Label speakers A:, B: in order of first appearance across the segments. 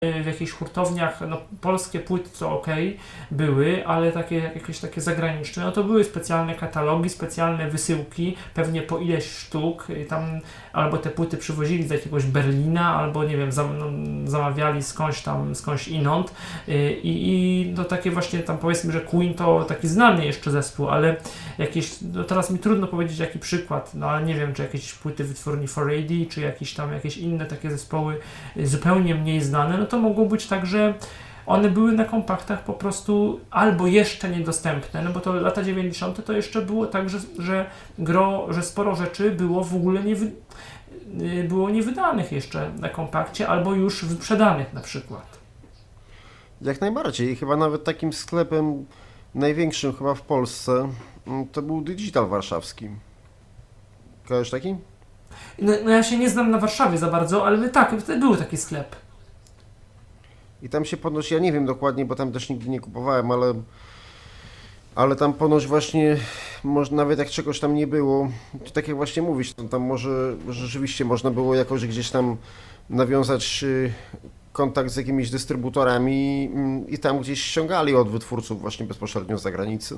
A: w jakichś hurtowniach, no polskie płyty to były, ale jakieś takie zagraniczne, no to były specjalne katalogi, specjalne wysyłki, pewnie po ileś sztuk, i tam albo te płyty przywozili z jakiegoś Berlina, albo nie wiem, zamawiali skądś inąd i to takie właśnie tam, powiedzmy, że Queen to taki znany jeszcze zespół, ale jakieś, no teraz mi trudno powiedzieć jaki przykład, no ale nie wiem, czy jakieś płyty wytwórni 4AD, czy jakieś inne takie zespoły zupełnie mniej znane, no to mogło być tak, że one były na kompaktach po prostu albo jeszcze niedostępne, no bo to lata 90. to jeszcze było tak, że sporo rzeczy było w ogóle było niewydanych jeszcze na kompakcie, albo już wyprzedanych na przykład.
B: Jak najbardziej. Chyba nawet takim sklepem największym chyba w Polsce to był Digital Warszawski. Kojarzysz taki?
A: No ja się nie znam na Warszawie za bardzo, ale tak, był taki sklep.
B: I tam się ponoć, ja nie wiem dokładnie, bo tam też nigdy nie kupowałem, ale tam ponoć właśnie, może nawet jak czegoś tam nie było, to tak jak właśnie mówisz, to tam może rzeczywiście można było jakoś gdzieś tam nawiązać kontakt z jakimiś dystrybutorami i tam gdzieś ściągali od wytwórców właśnie bezpośrednio z zagranicy.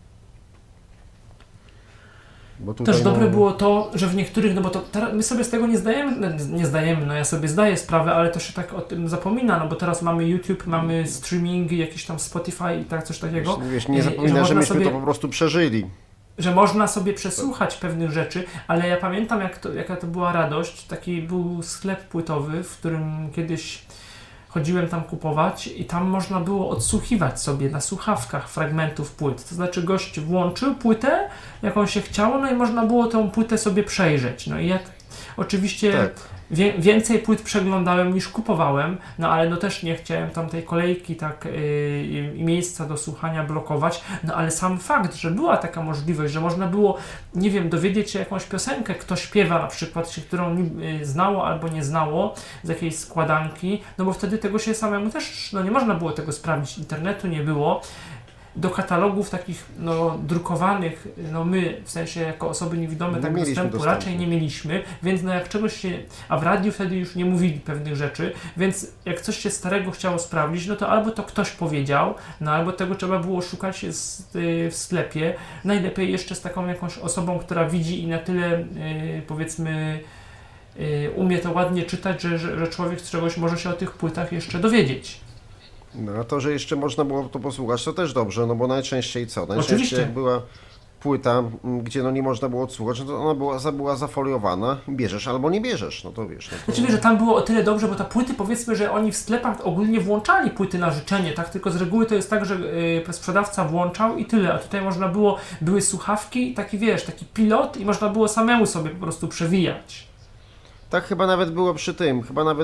B: Bo tutaj
A: też dobre było to, że w niektórych, no bo to my sobie z tego nie zdajemy, no ja sobie zdaję sprawę, ale to się tak o tym zapomina, no bo teraz mamy YouTube, mamy streamingi, jakieś tam Spotify i tak coś takiego.
B: Wiesz, nie zapomina, że myśmy to po prostu przeżyli.
A: Że można sobie przesłuchać pewnych rzeczy, ale ja pamiętam jaka to była radość. Taki był sklep płytowy, w którym kiedyś chodziłem tam kupować i tam można było odsłuchiwać sobie na słuchawkach fragmentów płyt. To znaczy gość włączył płytę, jaką się chciało, no i można było tę płytę sobie przejrzeć. No i ja oczywiście więcej płyt przeglądałem niż kupowałem, no ale no też nie chciałem tam tej kolejki i miejsca do słuchania blokować, no ale sam fakt, że była taka możliwość, że można było, nie wiem, dowiedzieć się jakąś piosenkę, kto śpiewa na przykład, którą znało albo nie znało z jakiejś składanki, no bo wtedy tego się samemu też, no nie można było tego sprawdzić, internetu nie było. Do katalogów takich drukowanych, my w sensie jako osoby niewidome tak dostępu raczej nie mieliśmy, więc jak czegoś się, a w radiu wtedy już nie mówili pewnych rzeczy, więc jak coś się starego chciało sprawdzić, no to albo to ktoś powiedział, albo tego trzeba było szukać w sklepie, najlepiej jeszcze z taką jakąś osobą, która widzi i na tyle powiedzmy umie to ładnie czytać, że człowiek z czegoś może się o tych płytach jeszcze dowiedzieć.
B: No a to, że jeszcze można było to posłuchać, to też dobrze, no bo najczęściej co? Najczęściej
A: Oczywiście.
B: Jak była płyta, gdzie nie można było odsłuchać, no to ona była zafoliowana, bierzesz albo nie bierzesz, no to wiesz. No to...
A: Znaczy, że tam było o tyle dobrze, bo te płyty, powiedzmy, że oni w sklepach ogólnie włączali płyty na życzenie, tak? Tylko z reguły to jest tak, że sprzedawca włączał i tyle, a tutaj były słuchawki i taki pilot i można było samemu sobie po prostu przewijać.
B: Tak chyba nawet było przy tym,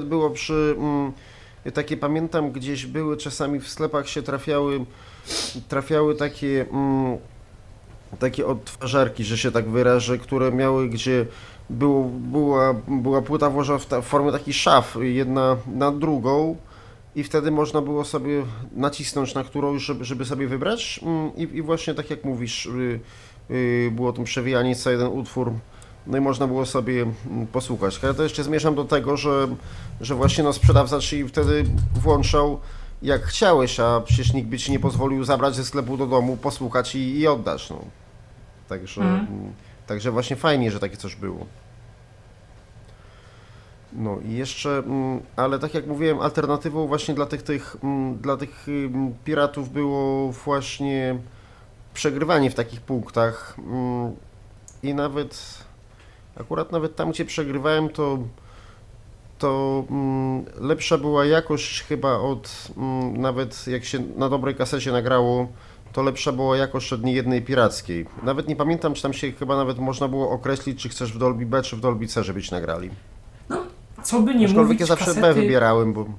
B: takie pamiętam, gdzieś były czasami w sklepach się trafiały takie odtwarzarki, że się tak wyrażę, które miały, gdzie była płyta włożona w formie takich szaf, jedna na drugą i wtedy można było sobie nacisnąć na którąś, żeby sobie wybrać i właśnie tak jak mówisz, było to przewijanie co jeden utwór. No i można było sobie posłuchać. Ja to jeszcze zmierzam do tego, że właśnie sprzedawca ci wtedy włączał jak chciałeś, a przecież nikt by ci nie pozwolił zabrać ze sklepu do domu, posłuchać i oddać. No. Także właśnie fajnie, że takie coś było. No i jeszcze, ale tak jak mówiłem, alternatywą właśnie dla tych piratów było właśnie przegrywanie w takich punktach i akurat nawet tam, gdzie przegrywałem, to lepsza była jakość chyba nawet jak się na dobrej kasecie nagrało, to lepsza była jakość od niejednej pirackiej. Nawet nie pamiętam, czy tam się chyba nawet można było określić, czy chcesz w Dolby B, czy w Dolby C, żebyś nagrali.
A: No, co by nie mówić,
B: ja zawsze
A: kasety...
B: B wybierałem, bo...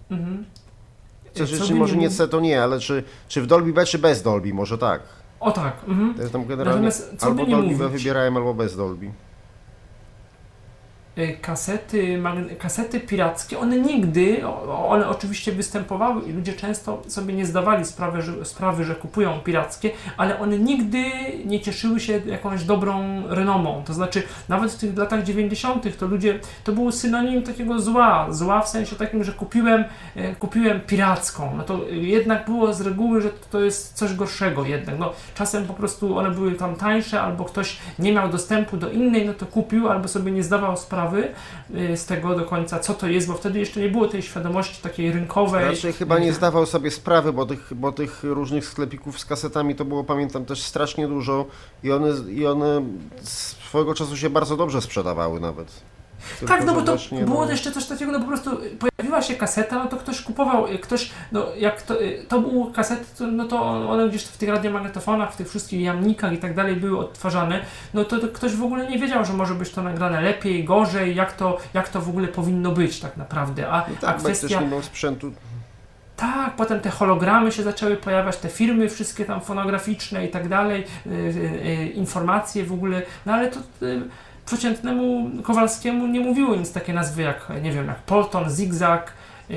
B: Czy może nie C, to nie, ale czy w Dolby B, czy bez Dolby, może tak.
A: O tak.
B: To jest tam generalnie albo Dolby B wybierałem, albo bez Dolby.
A: kasety pirackie, one oczywiście występowały i ludzie często sobie nie zdawali sprawy, że kupują pirackie, ale one nigdy nie cieszyły się jakąś dobrą renomą. To znaczy, nawet w tych latach 90. to był synonim takiego zła w sensie takim, że kupiłem piracką. No to jednak było z reguły, że to jest coś gorszego jednak. No, czasem po prostu one były tam tańsze, albo ktoś nie miał dostępu do innej, no to kupił, albo sobie nie zdawał sprawy z tego do końca, co to jest, bo wtedy jeszcze nie było tej świadomości takiej rynkowej.
B: Raczej chyba nie zdawał sobie sprawy, bo tych różnych sklepików z kasetami to było, pamiętam, też strasznie dużo i one swojego czasu się bardzo dobrze sprzedawały nawet. Tylko,
A: tak, no bo to
B: właśnie,
A: było jeszcze coś takiego, no po prostu pojawiła się kaseta, no to ktoś kupował, no jak to były kasety, no to one gdzieś w tych radiomagnetofonach, w tych wszystkich jamnikach i tak dalej były odtwarzane, no to ktoś w ogóle nie wiedział, że może być to nagrane lepiej, gorzej, jak to w ogóle powinno być tak naprawdę,
B: no tak, a kwestia... też nie miał sprzętu.
A: Tak, potem te hologramy się zaczęły pojawiać, te firmy wszystkie tam fonograficzne i tak dalej, informacje w ogóle, no ale to... przeciętnemu Kowalskiemu nie mówiło nic takie nazwy jak, nie wiem, jak Polton, Zigzag,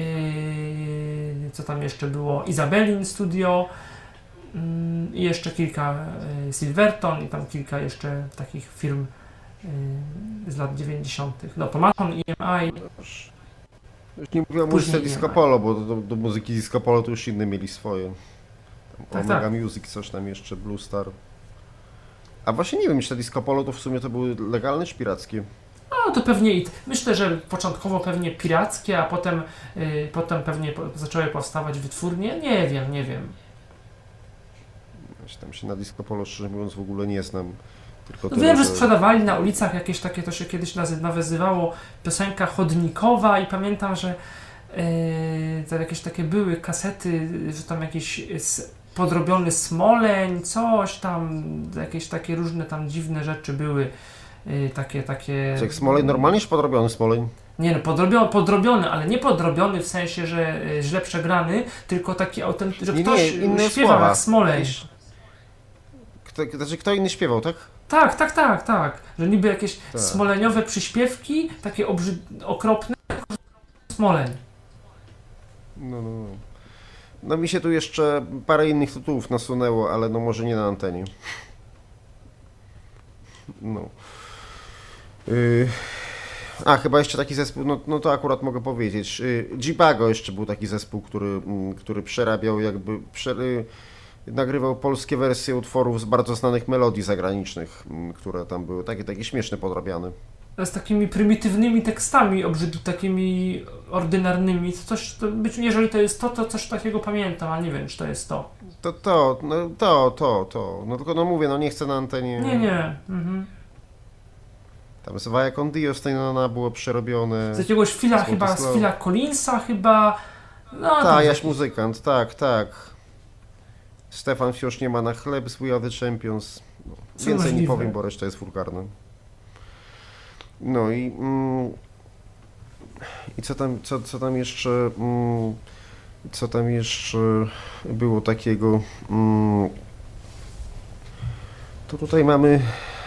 A: co tam jeszcze było, Isabelin Studio i jeszcze kilka Silverton i tam kilka jeszcze takich firm z lat 90. No Pomaton, EMI.
B: Już nie mówię o muzyce Disco Polo, bo do muzyki Disco Polo to już inne mieli swoje. Tam Omega tak. Music, coś tam jeszcze, Blue Star. A właśnie nie wiem, czy te Disco Polo to w sumie to były legalne czy pirackie?
A: No to pewnie myślę, że początkowo pewnie pirackie, a potem pewnie zaczęły powstawać wytwórnie. Nie wiem.
B: Ja tam się na Disco Polo szczerze mówiąc w ogóle nie znam. Tylko
A: no wiem, że sprzedawali na ulicach jakieś takie, to się kiedyś nazywało piosenka chodnikowa i pamiętam, że to jakieś takie były kasety, że tam jakiś podrobiony smoleń, coś tam, jakieś takie różne tam dziwne rzeczy były, takie...
B: Jak smoleń normalnie czy podrobiony smoleń?
A: Nie no, podrobiony, ale nie podrobiony w sensie, że źle przegrany, tylko taki autentyczny, że ktoś śpiewał jak smoleń.
B: Kto inny śpiewał, tak?
A: Tak, że niby jakieś smoleniowe przyśpiewki, takie okropne, smoleń.
B: No. No mi się tu jeszcze parę innych tytułów nasunęło, ale no może nie na antenie. No. Chyba jeszcze taki zespół, no to akurat mogę powiedzieć. G-Bago jeszcze był taki zespół, który przerabiał nagrywał polskie wersje utworów z bardzo znanych melodii zagranicznych, które tam były takie śmieszne podrabiane.
A: Z takimi prymitywnymi tekstami, takimi ordynarnymi. Jeżeli to jest to coś takiego pamiętam, ale nie wiem, czy to jest to. No tylko mówię, nie chcę na antenie. Nie. Mhm.
B: Tam z Vaya con Dios było przerobione.
A: Z jakiegoś z Phila Collinsa chyba. No,
B: Jaś muzykant, tak. Stefan wciąż nie ma na chleb z We Are The Champions. Więcej nie powiem, bo reszta jest wulgarna. No i co tam jeszcze było takiego? To tutaj mamy.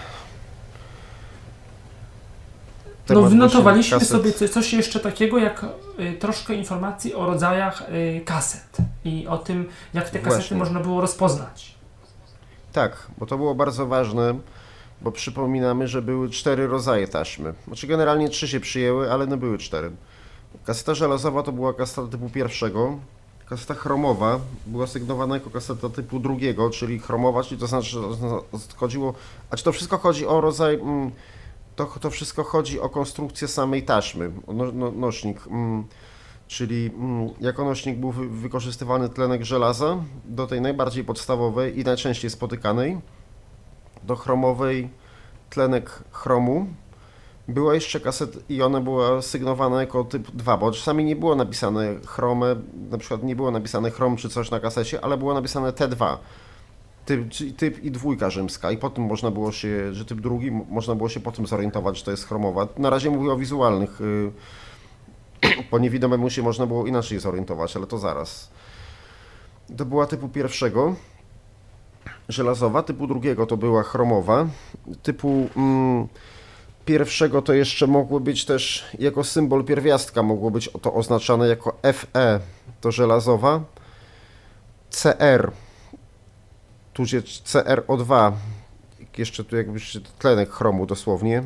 A: No wynotowaliśmy sobie coś jeszcze takiego jak troszkę informacji o rodzajach kaset i o tym, jak te kasety można było rozpoznać.
B: Tak, bo to było bardzo ważne, bo przypominamy, że były 4 rodzaje taśmy. Znaczy generalnie 3 się przyjęły, ale były 4. Kaseta żelazowa to była kaseta typu pierwszego. Kaseta chromowa była sygnowana jako kaseta typu drugiego, czyli chromowa, czyli to znaczy, że chodziło... A czy to wszystko chodzi o rodzaj... To wszystko chodzi o konstrukcję samej taśmy, nośnik. Czyli jako nośnik był wykorzystywany tlenek żelaza do tej najbardziej podstawowej i najczęściej spotykanej. Do chromowej tlenek chromu. Była jeszcze kaseta i ona była sygnowana jako typ 2, bo czasami nie było napisane chrome, na przykład nie było napisane chrom czy coś na kasecie, ale było napisane T2. Typ i 2 rzymska i po tym można było się, że typ drugi, można było się po tym zorientować, że to jest chromowa. Na razie mówię o wizualnych, po niewidomemu się można było inaczej zorientować, ale to zaraz. To była typu pierwszego żelazowa, typu drugiego to była chromowa, typu pierwszego to jeszcze mogło być też jako symbol pierwiastka, mogło być to oznaczane jako Fe, to żelazowa, Cr, tudzież CrO2, jeszcze tu jakby tlenek chromu dosłownie,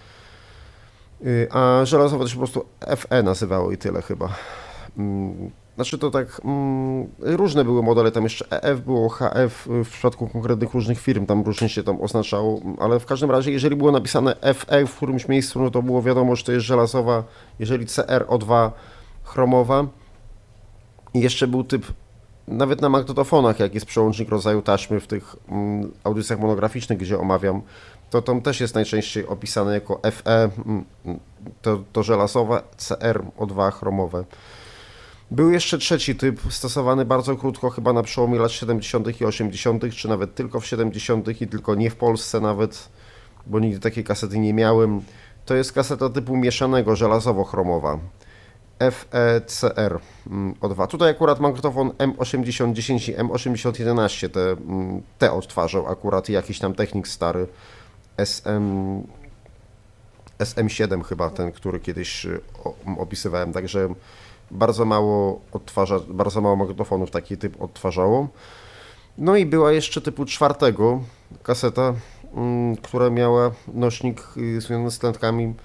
B: a żelazowe to się po prostu Fe nazywało i tyle chyba. Znaczy to tak, różne były modele, tam jeszcze EF było, HF w przypadku konkretnych różnych firm, tam różnie się tam oznaczało, ale w każdym razie, jeżeli było napisane FE w którymś miejscu, no to było wiadomo, że to jest żelazowa, jeżeli CrO2 chromowa. I jeszcze był typ, nawet na magnetofonach, jak jest przełącznik rodzaju taśmy w tych audycjach monograficznych, gdzie omawiam, to tam też jest najczęściej opisane jako FE, to żelazowe, CrO2 chromowe. Był jeszcze trzeci typ, stosowany bardzo krótko, chyba na przełomie lat 70. i 80., czy nawet tylko w 70. i tylko nie w Polsce nawet, bo nigdy takiej kasety nie miałem. To jest kaseta typu mieszanego, żelazowo-chromowa. FECR-O2. Tutaj akurat magnetofon M8010 i M8011 te odtwarzał akurat jakiś tam technik stary SM7 chyba, ten, który kiedyś opisywałem, także bardzo mało magnetofonów taki typ odtwarzało. No i była jeszcze typu czwartego kaseta, która miała nośnik związany z tlenkami,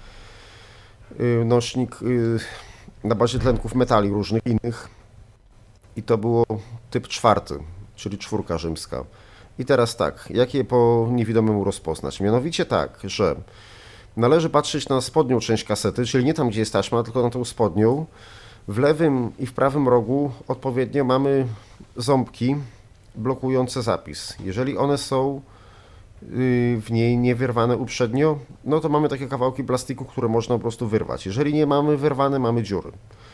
B: nośnik na bazie tlenków metali różnych innych. I to było typ czwarty, czyli czwórka rzymska. I teraz tak, jak je po niewidomemu rozpoznać? Mianowicie tak, że należy patrzeć na spodnią część kasety, czyli nie tam, gdzie jest taśma, tylko na tą spodnią. W lewym i w prawym rogu odpowiednio mamy ząbki blokujące zapis. Jeżeli one są w niej nie wyrwane uprzednio, no to mamy takie kawałki plastiku, które można po prostu wyrwać. Jeżeli nie mamy wyrwane, mamy dziury.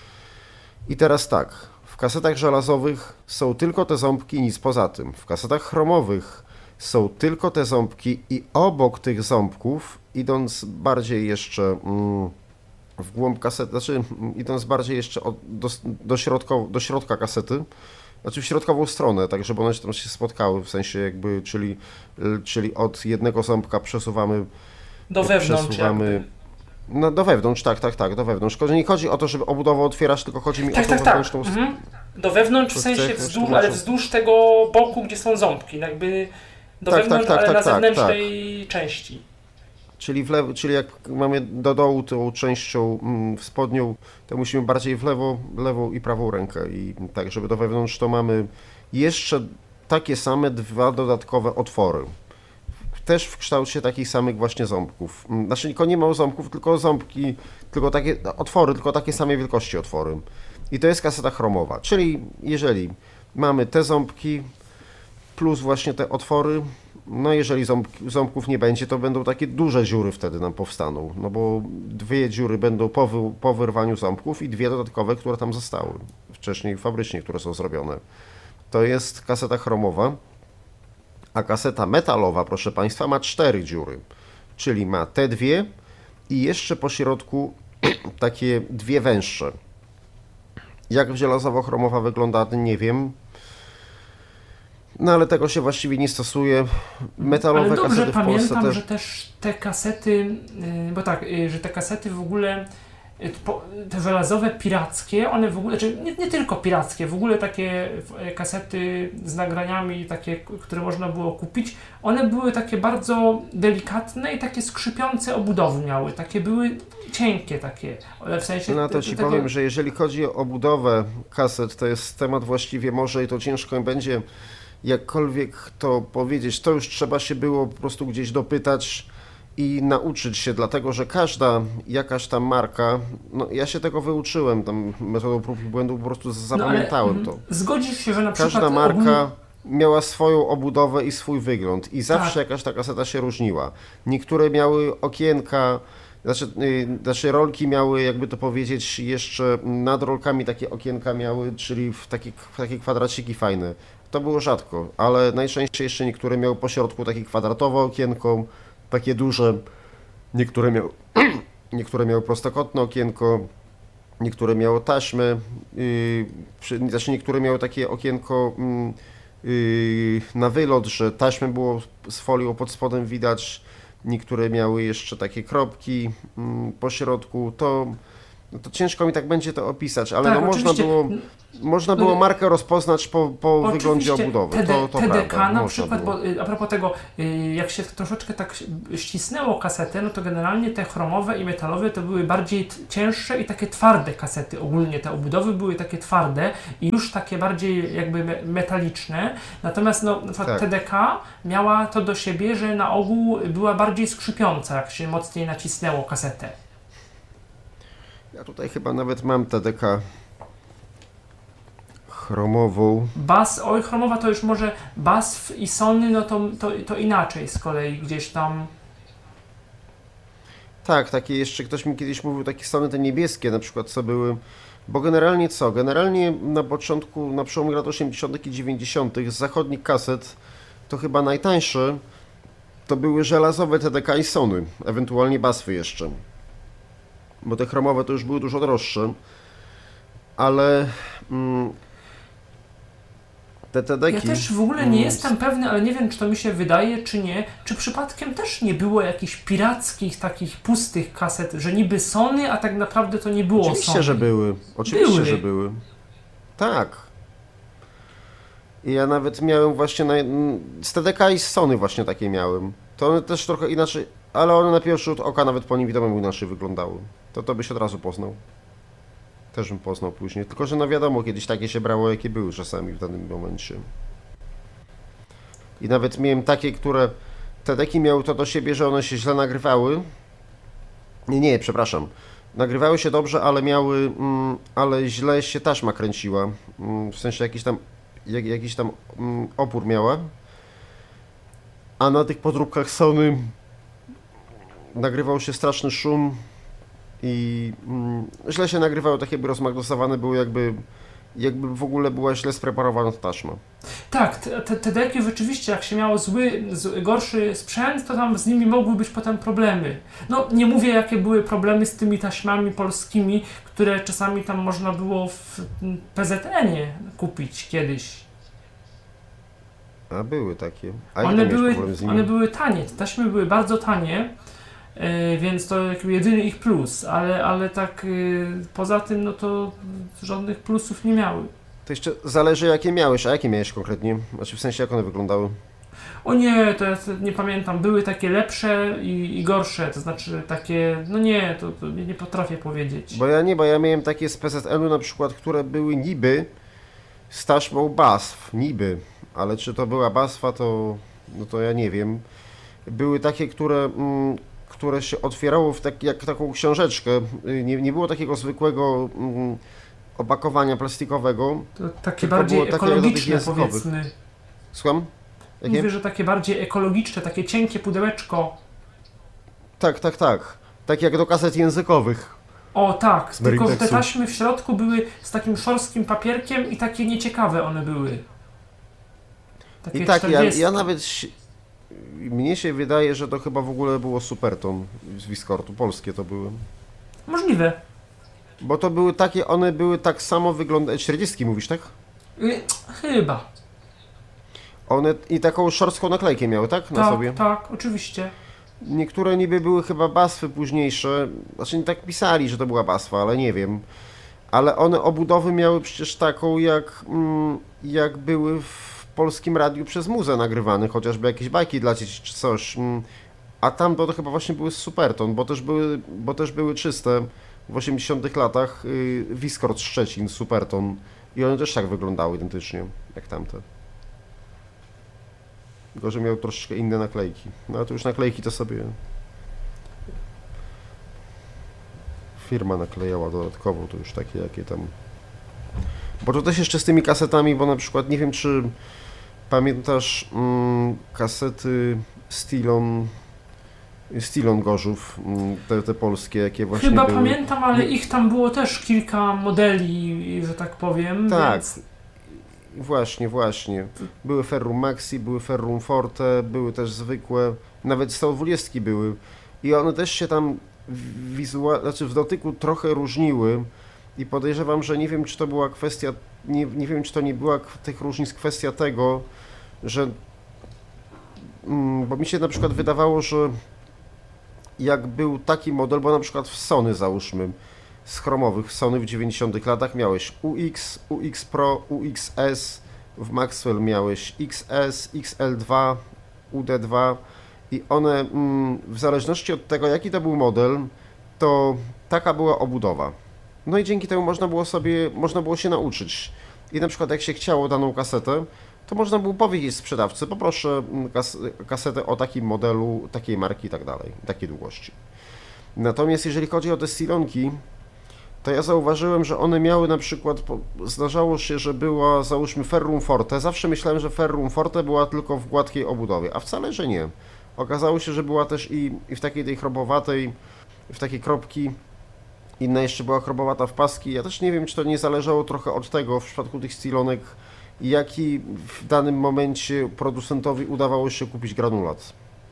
B: I teraz tak, w kasetach żelazowych są tylko te ząbki, nic poza tym. W kasetach chromowych są tylko te ząbki i obok tych ząbków, idąc bardziej jeszcze w głąb kasety, znaczy idąc bardziej jeszcze do środka kasety, znaczy w środkową stronę, tak żeby one tam się spotkały, w sensie jakby, czyli od jednego ząbka przesuwamy
A: do wewnątrz jakby.
B: No do wewnątrz, tak, do wewnątrz. Nie chodzi o to, żeby obudowę otwierać, tylko chodzi mi o tą wewnętrzną...
A: Do wewnątrz, w sensie wzdłuż, ale wzdłuż tego boku, gdzie są ząbki, jakby do wewnątrz, ale na zewnętrznej części.
B: Czyli jak mamy do dołu tą częścią spodnią, to musimy bardziej w lewą i prawą rękę. I tak, żeby do wewnątrz to mamy jeszcze takie same dwa dodatkowe otwory. Też w kształcie takich samych właśnie ząbków. Znaczy nie ma ząbków, tylko ząbki, tylko takie otwory, tylko takie samej wielkości otwory. I to jest kaseta chromowa. Czyli jeżeli mamy te ząbki plus właśnie te otwory, no jeżeli ząbków nie będzie, to będą takie duże dziury wtedy nam powstaną, no bo dwie dziury będą po wyrwaniu ząbków i dwie dodatkowe, które tam zostały wcześniej fabrycznie, które są zrobione. To jest kaseta chromowa, a kaseta metalowa, proszę Państwa, ma 4 dziury, czyli ma te dwie i jeszcze po środku takie dwie węższe. Jak żelazowo-chromowa wygląda, nie wiem. No ale tego się właściwie nie stosuje. Metalowe
A: ale dobrze
B: kasety w Polsce
A: pamiętam,
B: też...
A: że też te kasety, bo tak, że te kasety w ogóle, te żelazowe pirackie, one w ogóle, znaczy nie tylko pirackie, w ogóle takie kasety z nagraniami, takie, które można było kupić, one były takie bardzo delikatne i takie skrzypiące obudowy miały, takie były cienkie takie, ale w sensie...
B: No to Ci powiem, że jeżeli chodzi o budowę kaset, to jest temat właściwie może i to ciężko będzie jakkolwiek to powiedzieć, to już trzeba się było po prostu gdzieś dopytać i nauczyć się, dlatego że każda jakaś tam marka, no ja się tego wyuczyłem, tam metodą prób i błędów po prostu zapamiętałem to.
A: Zgodzisz się, że na przykład...
B: Każda marka miała swoją obudowę i swój wygląd i zawsze jakaś ta kaseta się różniła. Niektóre miały okienka, znaczy rolki miały, jakby to powiedzieć, jeszcze nad rolkami takie okienka miały, czyli w takie kwadraciki fajne. To było rzadko, ale najczęściej jeszcze niektóre miały po środku takie kwadratowe okienko, takie duże, niektóre miały prostokątne okienko, niektóre miały taśmę, znaczy niektóre miały takie okienko na wylot, że taśmę było z folią pod spodem widać, niektóre miały jeszcze takie kropki po środku, to ciężko mi tak będzie to opisać, ale
A: Tak,
B: no można było markę rozpoznać po wyglądzie obudowy. To
A: TDK
B: prawda,
A: na przykład, bo a propos tego, jak się troszeczkę tak ścisnęło kasetę, no to generalnie te chromowe i metalowe to były bardziej cięższe i takie twarde kasety. Ogólnie te obudowy były takie twarde i już takie bardziej jakby metaliczne. Natomiast no,
B: tak.
A: TDK miała to do siebie, że na ogół była bardziej skrzypiąca, jak się mocniej nacisnęło kasetę.
B: Ja tutaj chyba nawet mam TDK chromową.
A: Chromowa to już może BASF i Sony, no to inaczej z kolei gdzieś tam.
B: Tak, takie jeszcze ktoś mi kiedyś mówił, takie Sony te niebieskie na przykład, co były, bo generalnie co? Generalnie na początku, na przełomie lat 80. i 90. z zachodnich kaset to chyba najtańsze to były żelazowe TDK i Sony, ewentualnie BASFy jeszcze. Bo te chromowe to już były dużo droższe, ale te TDK...
A: Ja też w ogóle nie jestem pewny, ale nie wiem, czy to mi się wydaje, czy nie, czy przypadkiem też nie było jakichś pirackich, takich pustych kaset, że niby Sony, a tak naprawdę to nie było
B: Oczywiście,
A: Sony.
B: że były. Oczywiście, że były. Tak. I ja nawet miałem właśnie z TDK i z Sony właśnie takie miałem. To one też trochę inaczej, ale one na pierwszy rzut oka nawet po niewidomemu inaczej wyglądały. To byś od razu poznał. Też bym poznał później. Tylko, że no wiadomo, kiedyś takie się brało, jakie były czasami w danym momencie. I nawet miałem takie, które TDK miały to do siebie, że one się źle nagrywały. Nie, przepraszam. Nagrywały się dobrze, ale źle się taśma kręciła. W sensie jakiś tam opór miała. A na tych podróbkach Sony nagrywał się straszny szum i źle się nagrywało, tak jakby rozmagnetyzowane były, jakby w ogóle była źle spreparowana taśma.
A: Tak, te deki rzeczywiście, jak się miało gorszy sprzęt, to tam z nimi mogły być potem problemy. No, nie mówię, jakie były problemy z tymi taśmami polskimi, które czasami tam można było w PZN-ie kupić kiedyś.
B: A były takie.
A: One były tanie, te taśmy były bardzo tanie, więc to jakby jedyny ich plus, ale tak poza tym, no to żadnych plusów nie miały.
B: To jeszcze zależy, jakie miałeś, a jakie miałeś konkretnie? Znaczy w sensie, jak one wyglądały?
A: O nie, to ja nie pamiętam. Były takie lepsze i gorsze, to znaczy takie, no nie, to nie potrafię powiedzieć.
B: Bo ja miałem takie z PZN-u na przykład, które były niby z taśmą BASF, niby, ale czy to była BASFa, to ja nie wiem. Były takie, które się otwierało jak taką książeczkę, nie było takiego zwykłego opakowania plastikowego.
A: To takie bardziej ekologiczne, powiedzmy.
B: Słucham? Jakie?
A: Mówię, że takie bardziej ekologiczne, takie cienkie pudełeczko.
B: Tak. Tak jak do kaset językowych.
A: O tak, tylko że te taśmy w środku były z takim szorstkim papierkiem i takie nieciekawe one były. Takie
B: i tak, ja nawet... Mnie się wydaje, że to chyba w ogóle było Superton z Viscortu, polskie to były.
A: Możliwe.
B: Bo to były takie, one były tak samo wyglądały, 40 mówisz, tak?
A: Chyba.
B: One i taką szorstką naklejkę miały, tak? Na sobie?
A: Tak, oczywiście.
B: Niektóre niby były chyba BASFy późniejsze, znaczy nie tak pisali, że to była BASFa, ale nie wiem. Ale one obudowy miały przecież taką, jak były w polskim radiu przez Muzę nagrywane, chociażby jakieś bajki dla dzieci czy coś. A tam to chyba właśnie były z Superton, bo też były czyste w 80 latach Viscort Szczecin, Superton. I one też tak wyglądały identycznie, jak tamte. Tylko, że miał troszeczkę inne naklejki. No ale to już naklejki to sobie firma naklejała dodatkowo, to już takie jakie tam... Bo to też jeszcze z tymi kasetami, bo na przykład nie wiem, czy pamiętasz kasety Stilon Gorzów, te polskie, jakie właśnie
A: Chyba
B: były.
A: pamiętam, ale ich tam było też kilka modeli, że tak powiem.
B: Tak.
A: Więc...
B: Właśnie. Były Ferrum Maxi, były Ferrum Forte, były też zwykłe, nawet 120 były. I one też się tam w dotyku trochę różniły. I podejrzewam, że nie wiem, czy to była kwestia, nie wiem, czy to nie była tych różnic kwestia tego, że... Bo mi się na przykład wydawało, że jak był taki model, bo na przykład w Sony załóżmy, z chromowych Sony w 90 latach miałeś UX, UX Pro, UXS, w Maxwell miałeś XS, XL2, UD2 i one w zależności od tego, jaki to był model, to taka była obudowa. No i dzięki temu można było się nauczyć. I na przykład jak się chciało daną kasetę, to można było powiedzieć sprzedawcy, poproszę kasetę o takim modelu, takiej marki i tak dalej, takiej długości. Natomiast jeżeli chodzi o te Stylonki, to ja zauważyłem, że one miały na przykład, zdarzało się, że była załóżmy Ferrum Forte, zawsze myślałem, że Ferrum Forte była tylko w gładkiej obudowie, a wcale, że nie. Okazało się, że była też i w takiej tej chrobowatej, w takiej kropki, inna jeszcze była chrobowata w paski. Ja też nie wiem, czy to nie zależało trochę od tego w przypadku tych Stylonek, jaki w danym momencie producentowi udawało się kupić granulat.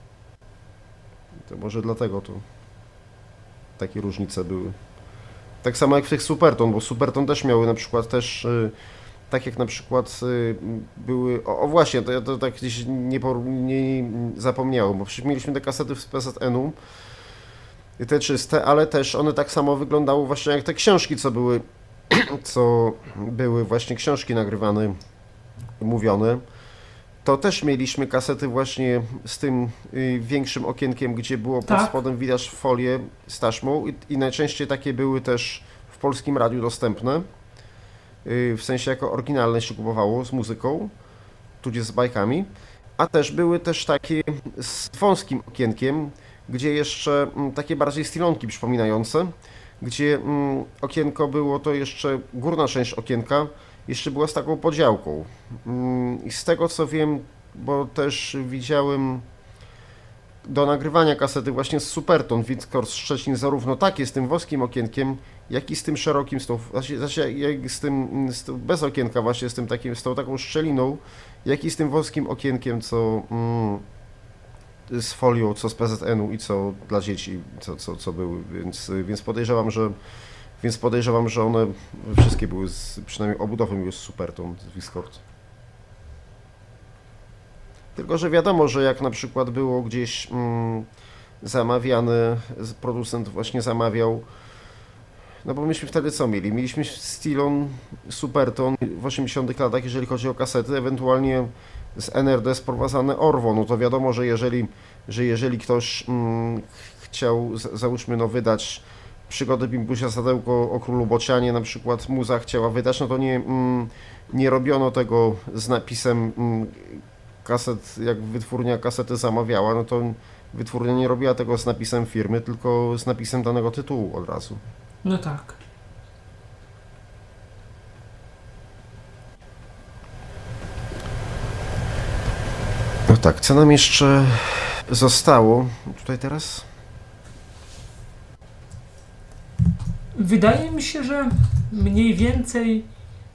B: To może dlatego to takie różnice były. Tak samo jak w tych Superton, bo Superton też miały na przykład tak jak na przykład były, o właśnie, to ja to tak gdzieś nie zapomniałem, bo przecież mieliśmy te kasety z PZN-u, te czyste, ale też one tak samo wyglądały właśnie jak te książki, co były właśnie książki nagrywane, mówione. To też mieliśmy kasety właśnie z tym większym okienkiem, gdzie było pod spodem widać folię z taśmą i najczęściej takie były też w Polskim Radiu dostępne, w sensie jako oryginalne się kupowało z muzyką, tudzież z bajkami, a też były też takie z wąskim okienkiem, gdzie jeszcze takie bardziej stylonki przypominające, gdzie okienko było to jeszcze, górna część okienka jeszcze była z taką podziałką. I z tego co wiem, bo też widziałem do nagrywania kasety właśnie z Superton Windkor Szczecin zarówno takie z tym wąskim okienkiem, jak i z tym szerokim, bez okienka właśnie, z tą taką szczeliną, jak i z tym wąskim okienkiem, co z folią, co z PZN-u i co dla dzieci, co były, więc podejrzewam, że one wszystkie były, przynajmniej obudowy były z Superton, z Discord. Tylko że wiadomo, że jak na przykład było gdzieś zamawiane, producent właśnie zamawiał, no bo myśmy wtedy co mieli? Mieliśmy Stylon, Superton w 80 latach, jeżeli chodzi o kasety, ewentualnie z NRD sprowadzane Orwo, no to wiadomo, że jeżeli ktoś chciał, załóżmy, no wydać Przygody Bimbusia Sadełko o Królu Bocianie, na przykład muza chciała wydać, no to nie robiono tego z napisem kaset, jak wytwórnia kasety zamawiała, no to wytwórnia nie robiła tego z napisem firmy, tylko z napisem danego tytułu od razu.
A: No tak.
B: No tak, co nam jeszcze zostało tutaj teraz?
A: Wydaje mi się, że mniej więcej...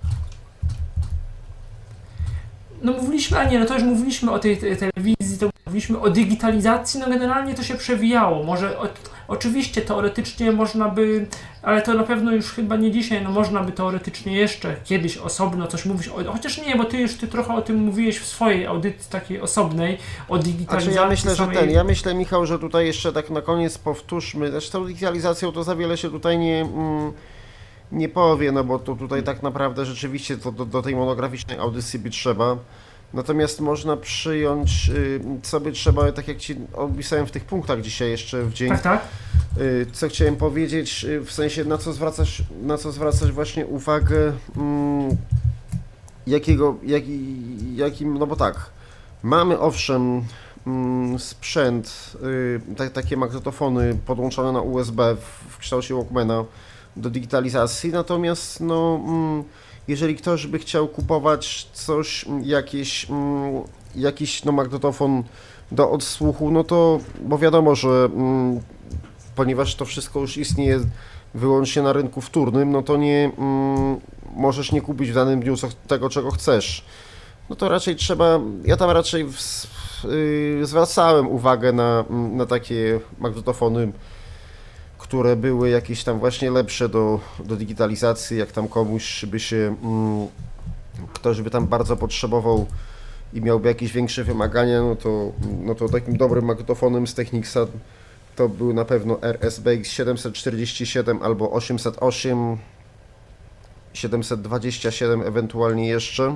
A: No mówiliśmy, to już mówiliśmy o tej telewizji, to mówiliśmy o digitalizacji, no generalnie to się przewijało. Może oczywiście teoretycznie można by, ale to na pewno już chyba nie dzisiaj, no można by teoretycznie jeszcze kiedyś osobno coś mówić, chociaż nie, bo ty trochę o tym mówiłeś w swojej audycji takiej osobnej, o digitalizacji.
B: Znaczy ja myślę, Michał, że tutaj jeszcze tak na koniec powtórzmy, też z tą digitalizacją to za wiele się tutaj nie powie, no bo to tutaj tak naprawdę rzeczywiście to do tej monograficznej audycji by trzeba. Natomiast można przyjąć, co by trzeba, tak jak Ci opisałem w tych punktach dzisiaj jeszcze w dzień,
A: tak.
B: Co chciałem powiedzieć, w sensie na co zwracać właśnie uwagę, jakim, no bo tak, mamy owszem sprzęt, takie magnetofony podłączone na USB w kształcie Walkmana do digitalizacji, natomiast no, jeżeli ktoś by chciał kupować coś, jakiś no, magnetofon do odsłuchu, no to, bo wiadomo, że ponieważ to wszystko już istnieje wyłącznie na rynku wtórnym, no to możesz nie kupić w danym dniu tego, czego chcesz. No to raczej ja tam raczej zwracałem uwagę na takie magnetofony, które były jakieś tam właśnie lepsze do digitalizacji, jak tam ktoś by tam bardzo potrzebował i miałby jakieś większe wymagania, no to takim dobrym magnetofonem z Technicsa to był na pewno RSBX 747 albo 808, 727 ewentualnie jeszcze.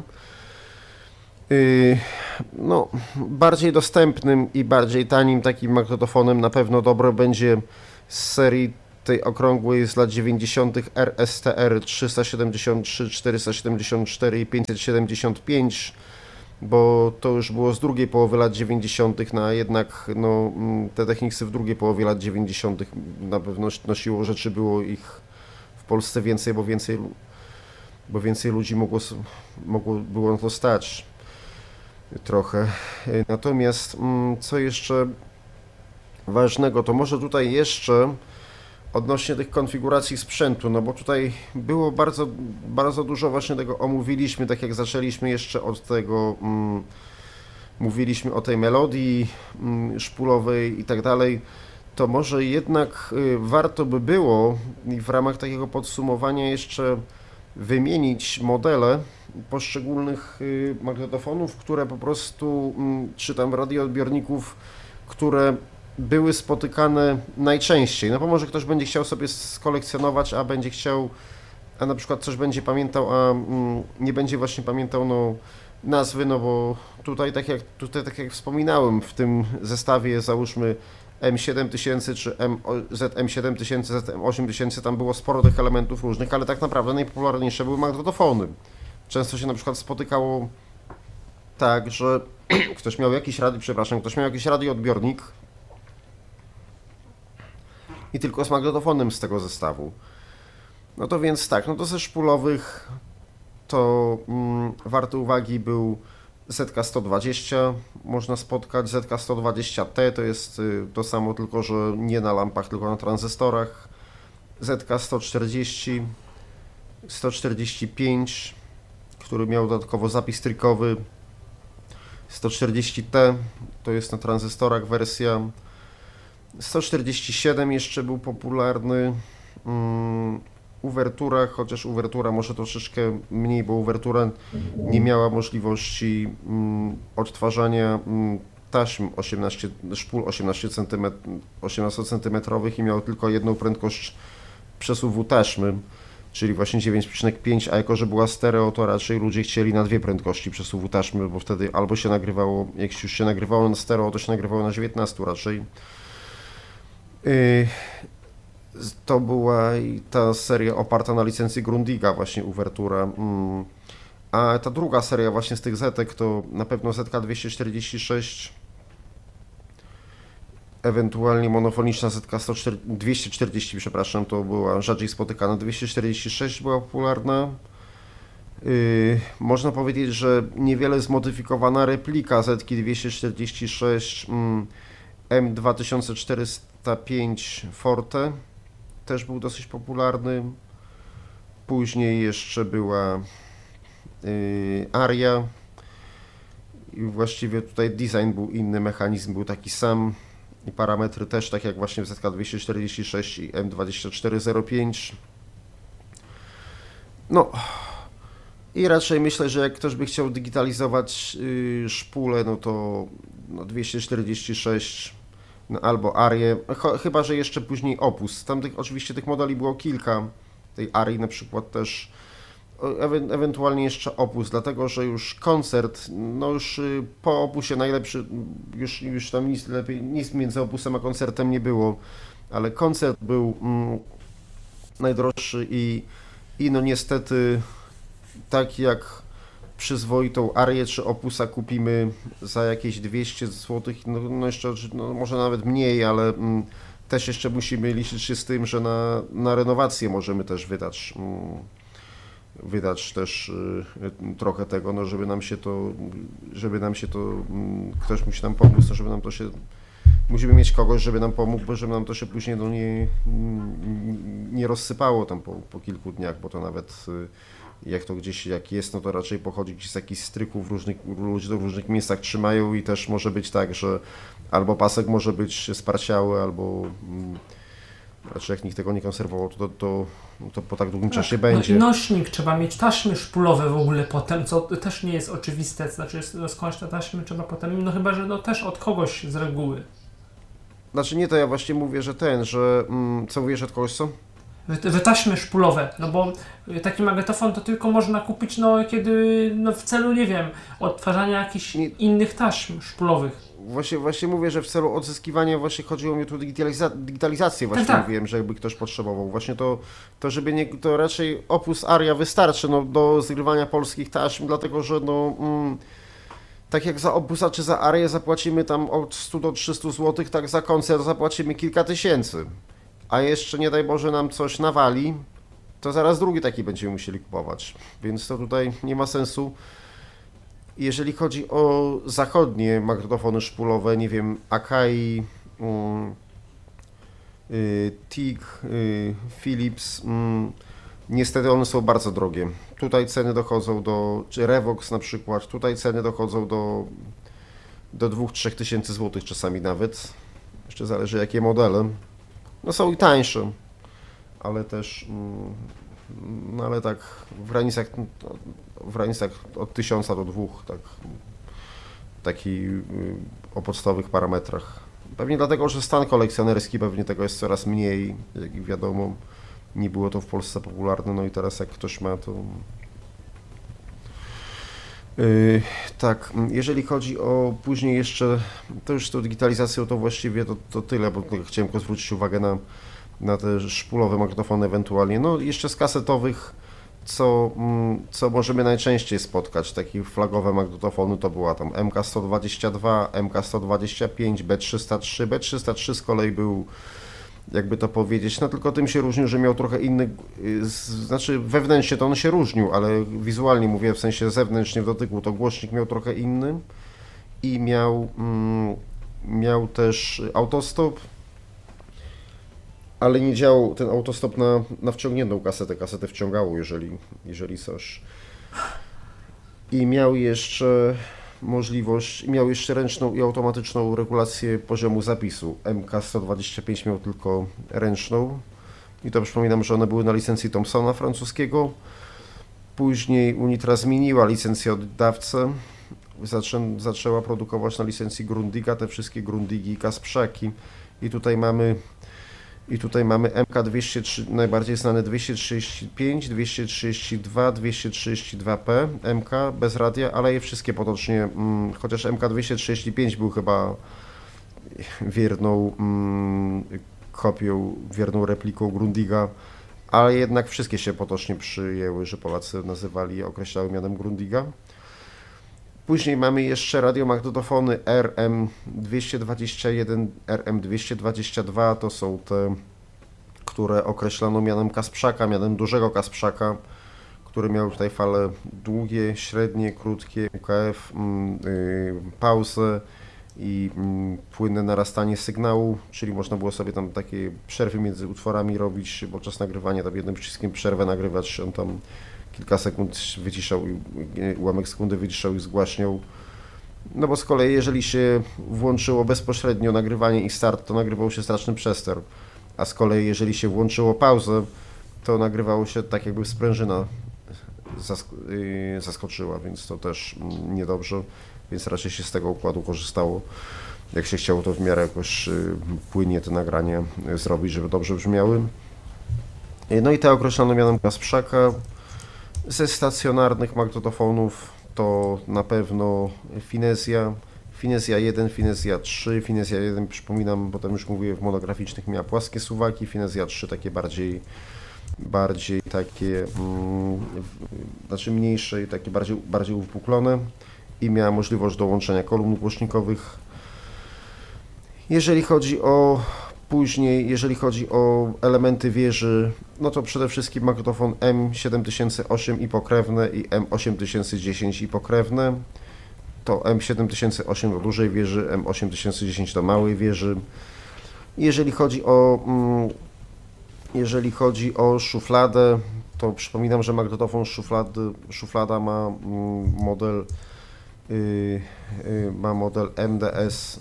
B: No, bardziej dostępnym i bardziej tanim takim magnetofonem na pewno dobre będzie z serii tej okrągłej z lat 90. RSTR 373, 474 i 575, bo to już było z drugiej połowy lat 90., no a jednak no, te Technicsy w drugiej połowie lat 90. na pewno nosiło rzeczy, było ich w Polsce więcej, bo więcej ludzi było na to stać trochę. Natomiast co jeszcze ważnego, to może tutaj jeszcze odnośnie tych konfiguracji sprzętu, no bo tutaj było bardzo, bardzo dużo właśnie tego omówiliśmy, tak jak zaczęliśmy jeszcze od tego, mówiliśmy o tej melodii szpulowej i tak dalej, to może jednak warto by było w ramach takiego podsumowania jeszcze wymienić modele poszczególnych magnetofonów, które po prostu, czy tam radioodbiorników, które były spotykane najczęściej. No bo może ktoś będzie chciał sobie skolekcjonować, a na przykład coś będzie pamiętał, a nie będzie właśnie pamiętał nazwy, no bo tutaj tak jak wspominałem, w tym zestawie załóżmy M7000 czy ZM7000, ZM8000, tam było sporo tych elementów różnych, ale tak naprawdę najpopularniejsze były magnetofony. Często się na przykład spotykało tak, że ktoś miał jakiś radioodbiornik i tylko z magnetofonem z tego zestawu. No to więc tak, no to ze szpulowych to warte uwagi był ZK-120, można spotkać ZK-120T, to jest to samo, tylko że nie na lampach, tylko na tranzystorach. ZK-140, 145, który miał dodatkowo zapis trykowy. 140T, to jest na tranzystorach wersja. 147 jeszcze był popularny. Uwertura, chociaż uwertura może troszeczkę mniej, bo uwertura nie miała możliwości odtwarzania taśm szpul 18 cm i miał tylko jedną prędkość przesuwu taśmy, czyli właśnie 9,5, a jako że była stereo, to raczej ludzie chcieli na dwie prędkości przesuwu taśmy, bo wtedy albo się nagrywało, jak już się nagrywało na stereo, to się nagrywało na 19 raczej. To była ta seria oparta na licencji Grundiga, właśnie Uwertura. A ta druga seria właśnie z tych zetek to na pewno ZK-246, ewentualnie monofoniczna ZK-240, przepraszam, to była rzadziej spotykana. 246 była popularna. Można powiedzieć, że niewiele zmodyfikowana replika ZK-246 M2405 Forte też był dosyć popularny. Później jeszcze była Aria i właściwie tutaj design był inny, mechanizm był taki sam i parametry też tak jak właśnie w ZK-246 i M2405. No i raczej myślę, że jak ktoś by chciał digitalizować szpulę, no to 246 albo Arię, chyba że jeszcze później Opus. Oczywiście tych modeli było kilka, tej Arii na przykład też, ewentualnie jeszcze Opus, dlatego że już koncert, no już po Opusie najlepszy, już tam nic między Opusem a koncertem nie było, ale koncert był najdroższy i no niestety tak jak przyzwoitą Arię czy Opusa kupimy za jakieś 200 zł, no jeszcze może nawet mniej, ale też jeszcze musimy liczyć się z tym, że na renowację możemy też wydać też trochę tego, no żeby nam się to ktoś musi nam pomóc, no żeby nam to się, musimy mieć kogoś, żeby nam pomógł, bo żeby nam to się później nie rozsypało tam po kilku dniach, bo to nawet jak to gdzieś jak jest, no to raczej pochodzi gdzieś z jakichś stryków, ludzie to w różnych miejscach trzymają i też może być tak, że albo pasek może być sparciały, albo raczej jak nikt tego nie konserwował, to po tak długim czasie będzie.
A: No i nośnik, trzeba mieć taśmy szpulowe w ogóle potem, co też nie jest oczywiste, znaczy skądś te taśmy trzeba potem, no chyba, że no też od kogoś z reguły.
B: Znaczy nie, to ja właśnie mówię, że co mówisz od kogoś, co?
A: Taśmy szpulowe, no bo taki magnetofon to tylko można kupić, no kiedy, no w celu, nie wiem, odtwarzania jakichś innych taśm szpulowych.
B: Właśnie mówię, że w celu odzyskiwania właśnie chodziło mi tu digitalizację właśnie
A: tak.
B: Mówiłem, że jakby ktoś potrzebował. Właśnie to żeby nie, to raczej Opus Aria wystarczy do zgrywania polskich taśm, dlatego że tak jak za Opusa czy za Arię zapłacimy tam od 100 do 300 zł, tak za koncert zapłacimy kilka tysięcy. A jeszcze nie daj Boże nam coś nawali, to zaraz drugi taki będziemy musieli kupować. Więc to tutaj nie ma sensu. Jeżeli chodzi o zachodnie magnetofony szpulowe, nie wiem, Akai, TIG, Philips, niestety one są bardzo drogie. Tutaj ceny dochodzą czy Revox na przykład, tutaj ceny dochodzą do 2-3 tysięcy złotych czasami nawet. Jeszcze zależy jakie modele. No są i tańsze, ale też, no ale tak w granicach od 1000 do 2, tak, o podstawowych parametrach. Pewnie dlatego, że stan kolekcjonerski pewnie tego jest coraz mniej, jak wiadomo, nie było to w Polsce popularne, no i teraz jak ktoś ma to... Tak, jeżeli chodzi o później jeszcze, to już z tą digitalizacją to właściwie to tyle, bo chciałem tylko zwrócić uwagę na te szpulowe magnetofony ewentualnie. No jeszcze z kasetowych, co możemy najczęściej spotkać, takie flagowe magnetofony to była tam MK122, MK125, B303. B303 z kolei był, jakby to powiedzieć, no tylko tym się różnił, że miał trochę inny, znaczy wewnętrznie to on się różnił, ale wizualnie mówię, w sensie zewnętrznie w dotyku, to głośnik miał trochę inny i miał też autostop, ale nie działał ten autostop na wciągniętą kasetę wciągało, jeżeli coś. I miał jeszcze ręczną i automatyczną regulację poziomu zapisu. MK125 miał tylko ręczną i to przypominam, że one były na licencji Thomsona francuskiego. Później Unitra zmieniła licencjodawcę, zaczęła produkować na licencji Grundiga te wszystkie Grundigi i Kasprzaki i tutaj mamy MK203, najbardziej znane 235, 232, 232P, MK bez radia, ale je wszystkie potocznie, chociaż MK235 był chyba wierną kopią, wierną repliką Grundiga, ale jednak wszystkie się potocznie przyjęły, że Polacy nazywali je, określały mianem Grundiga. Później mamy jeszcze radiomagnetofony RM221, RM222, to są te, które określano mianem Kasprzaka, mianem dużego Kasprzaka, który miał tutaj fale długie, średnie, krótkie, UKF, pauzę i płynne narastanie sygnału, czyli można było sobie tam takie przerwy między utworami robić, podczas nagrywania tam jednym przyciskiem przerwę nagrywać, on tam kilka sekund wyciszał, ułamek sekundy wyciszał i zgłaśniał. No bo z kolei jeżeli się włączyło bezpośrednio nagrywanie i start, to nagrywał się straszny przester. A z kolei jeżeli się włączyło pauzę, to nagrywało się tak jakby sprężyna zaskoczyła, więc to też niedobrze, więc raczej się z tego układu korzystało. Jak się chciało to w miarę jakoś płynnie te nagrania zrobić, żeby dobrze brzmiały. No i te określono mianem Kasprzaka. Ze stacjonarnych magnetofonów to na pewno Finezja 1, Finezja 3. Finezja 1, przypominam, bo tam już mówię, w monograficznych miała płaskie suwaki, Finezja 3 takie bardziej takie, znaczy mniejsze i takie bardziej uwypuklone i miała możliwość dołączenia kolumn głośnikowych. Jeżeli chodzi o elementy wieży, no to przede wszystkim magnetofon M7008 i pokrewne i M8010 i pokrewne. To M7008 do dużej wieży, M8010 do małej wieży. Jeżeli chodzi o szufladę, to przypominam, że magnetofon szuflada ma model MDS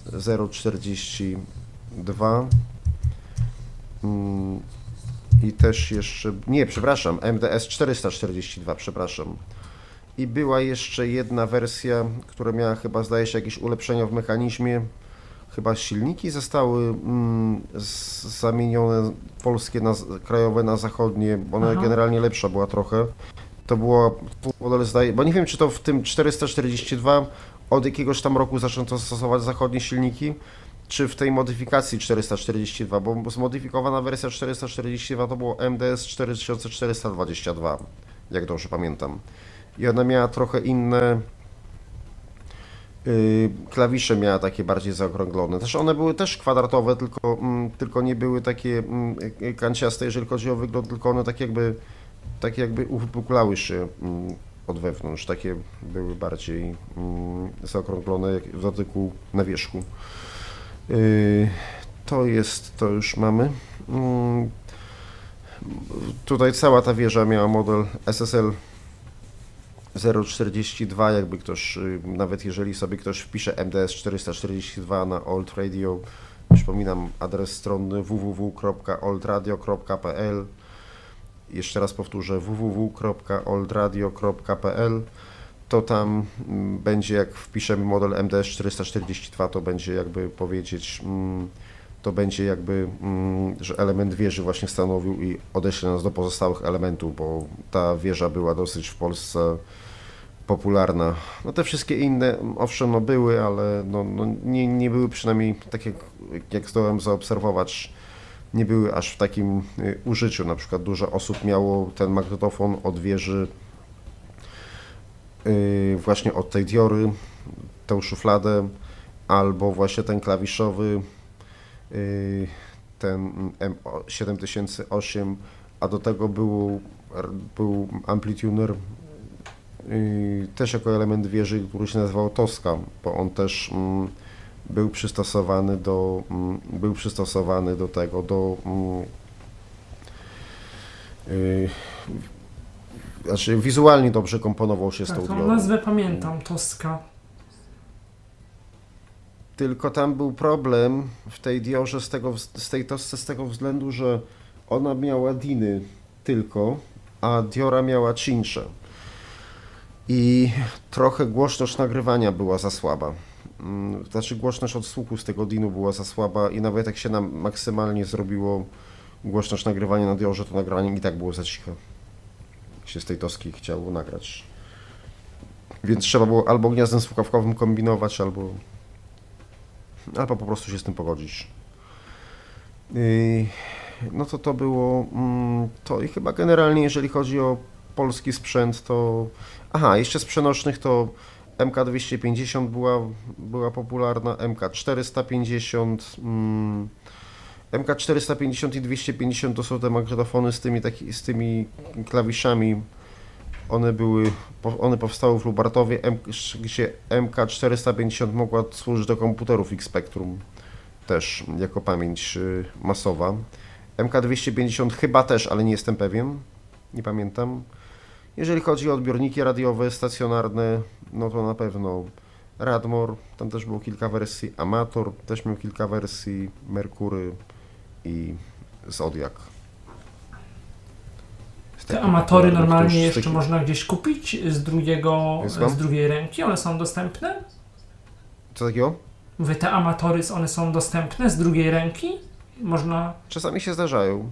B: 042 i też jeszcze, MDS 442, przepraszam. I była jeszcze jedna wersja, która miała chyba, zdaje się, jakieś ulepszenia w mechanizmie, chyba silniki zostały zamienione polskie krajowe na zachodnie, one generalnie lepsza była trochę. To było model, zdaje, bo nie wiem, czy to w tym 442 od jakiegoś tam roku zaczęto stosować zachodnie silniki, czy w tej modyfikacji 442, bo zmodyfikowana wersja 442 to było MDS 4422, jak dobrze pamiętam. I ona miała trochę inne klawisze, miała takie bardziej zaokrąglone. Też one były też kwadratowe, tylko nie były takie kanciaste, jeżeli chodzi o wygląd, tylko one tak jakby uwypuklały się od wewnątrz, takie były bardziej zaokrąglone jak w dotyku na wierzchu. To już mamy. Tutaj cała ta wieża miała model SSL 042, jakby ktoś, nawet jeżeli sobie ktoś wpisze MDS 442 na Old Radio, przypominam adres strony www.oldradio.pl. Jeszcze raz powtórzę, www.oldradio.pl, to tam będzie, jak wpiszemy model MDS 442, to będzie jakby powiedzieć, że element wieży właśnie stanowił i odeśle nas do pozostałych elementów, bo ta wieża była dosyć w Polsce popularna. No te wszystkie inne, owszem, no były, ale nie były, przynajmniej tak jak zdołałem zaobserwować, nie były aż w takim użyciu. Na przykład dużo osób miało ten magnetofon od wieży, właśnie od tej diory, tą szufladę, albo właśnie ten klawiszowy, ten M7008, a do tego był amplituner, też jako element wieży, który się nazywał Tosca, bo on też był przystosowany do tego, znaczy wizualnie dobrze komponował się z tą diorą.
A: Nazwę pamiętam, Tosca.
B: Tylko tam był problem w tej diorze z tej Tosce z tego względu, że ona miała diny tylko, a diora miała cincze. I trochę głośność nagrywania była za słaba. Znaczy głośność odsłuchu z tego dinu była za słaba i nawet jak się nam maksymalnie zrobiło głośność nagrywania na diorze, to nagranie i tak było za ciche. Jak się z tej Toski chciało nagrać. Więc trzeba było albo gniazdem słuchawkowym kombinować, albo po prostu się z tym pogodzić. No to było to i chyba generalnie, jeżeli chodzi o polski sprzęt, to... Aha, jeszcze z przenośnych to MK250 była popularna, MK450, MK450 i 250 to są te magnetofony z tymi klawiszami. One powstały w Lubartowie, gdzie MK450 mogła służyć do komputerów X-Spectrum też jako pamięć masowa. MK250 chyba też, ale nie jestem pewien, nie pamiętam. Jeżeli chodzi o odbiorniki radiowe stacjonarne, no to na pewno Radmor, tam też było kilka wersji, Amator też miał kilka wersji, Merkury i Zodiak.
A: Te Amatory normalnie jeszcze można gdzieś kupić z drugiej ręki, one są dostępne?
B: Co takiego?
A: Mówię, te Amatory, one są dostępne z drugiej ręki? Można...
B: Czasami się zdarzają.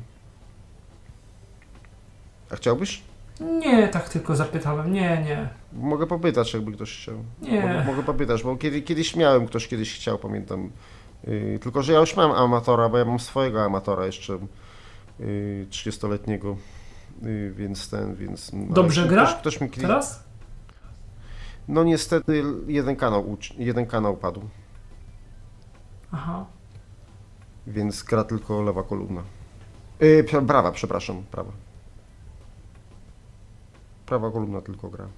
B: A chciałbyś?
A: Nie, tak tylko zapytałem, nie.
B: Mogę popytać, jakby ktoś chciał.
A: Nie.
B: Mogę popytać, bo ktoś kiedyś chciał, pamiętam. Tylko, że ja już mam Amatora, bo ja mam swojego Amatora jeszcze 30-letniego, więc
A: Dobrze gra?
B: Ktoś mi
A: teraz?
B: No niestety jeden kanał padł.
A: Aha.
B: Więc gra tylko lewa kolumna. Prawa, przepraszam, prawa. Prawa kolumna tylko gra.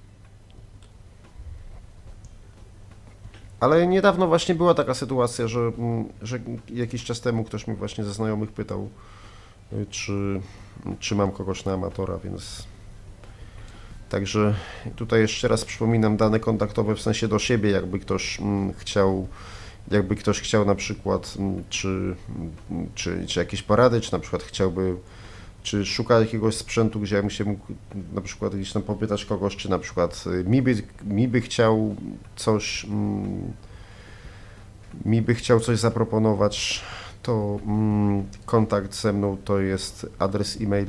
B: Ale niedawno właśnie była taka sytuacja, że jakiś czas temu ktoś mi właśnie ze znajomych pytał, czy mam kogoś na Amatora, więc... Także tutaj jeszcze raz przypominam dane kontaktowe w sensie do siebie, jakby ktoś chciał na przykład, czy jakieś porady, czy na przykład czy szuka jakiegoś sprzętu, gdzie ja bym się mógł na przykład gdzieś tam popytać kogoś, czy na przykład mi by chciał coś mi by chciał coś zaproponować, to kontakt ze mną to jest adres e-mail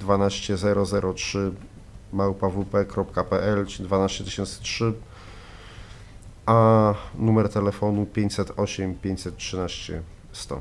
B: kamil12003@wp.pl, czy 12003, a numer telefonu 508 513 100.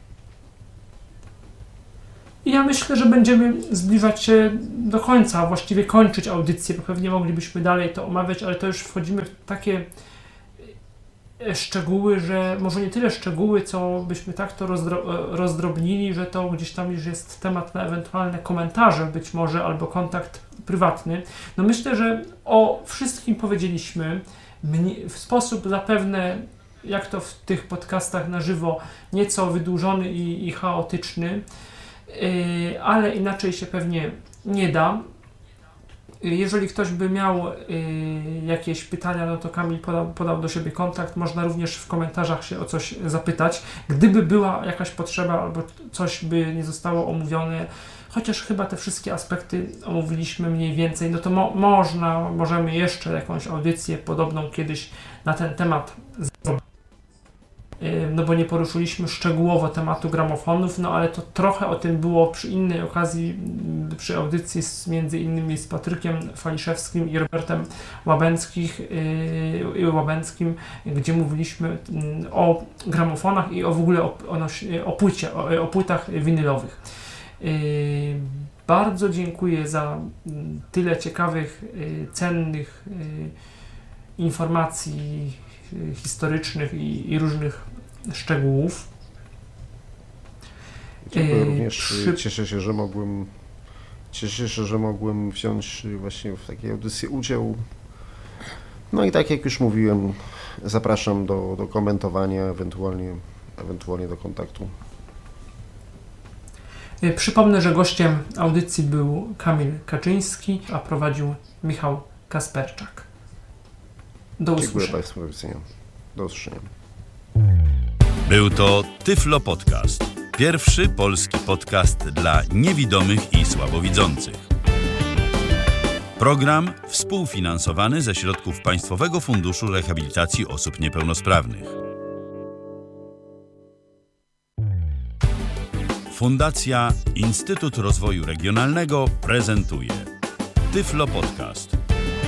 A: I ja myślę, że będziemy zbliżać się do końca, a właściwie kończyć audycję, bo pewnie moglibyśmy dalej to omawiać, ale to już wchodzimy w takie szczegóły, że może nie tyle szczegóły, co byśmy tak to rozdrobnili, że to gdzieś tam już jest temat na ewentualne komentarze być może, albo kontakt prywatny. No myślę, że o wszystkim powiedzieliśmy w sposób zapewne, jak to w tych podcastach na żywo, nieco wydłużony i chaotyczny, ale inaczej się pewnie nie da. Jeżeli ktoś by miał jakieś pytania, no to Kamil podał do siebie kontakt. Można również w komentarzach się o coś zapytać. Gdyby była jakaś potrzeba albo coś by nie zostało omówione, chociaż chyba te wszystkie aspekty omówiliśmy mniej więcej, no to możemy jeszcze jakąś audycję podobną kiedyś na ten temat zrobić. No bo nie poruszyliśmy szczegółowo tematu gramofonów, no ale to trochę o tym było przy innej okazji, przy audycji między innymi z Patrykiem Faliszewskim i Robertem Łabęckim, gdzie mówiliśmy o gramofonach i w ogóle o płytach winylowych. Bardzo dziękuję za tyle ciekawych, cennych informacji historycznych i różnych szczegółów.
B: Dziękuję również. Cieszę się, że mogłem wziąć właśnie w takiej audycji udział. No i tak jak już mówiłem, zapraszam do komentowania, ewentualnie do kontaktu.
A: Przypomnę, że gościem audycji był Kamil Kaczyński, a prowadził Michał Kasperczak. Do usłyszenia.
B: Dziękuję Państwu za widzenia. Do usłyszenia.
C: Był to Tyflo Podcast. Pierwszy polski podcast dla niewidomych i słabowidzących. Program współfinansowany ze środków Państwowego Funduszu Rehabilitacji Osób Niepełnosprawnych. Fundacja Instytut Rozwoju Regionalnego prezentuje Tyflo Podcast.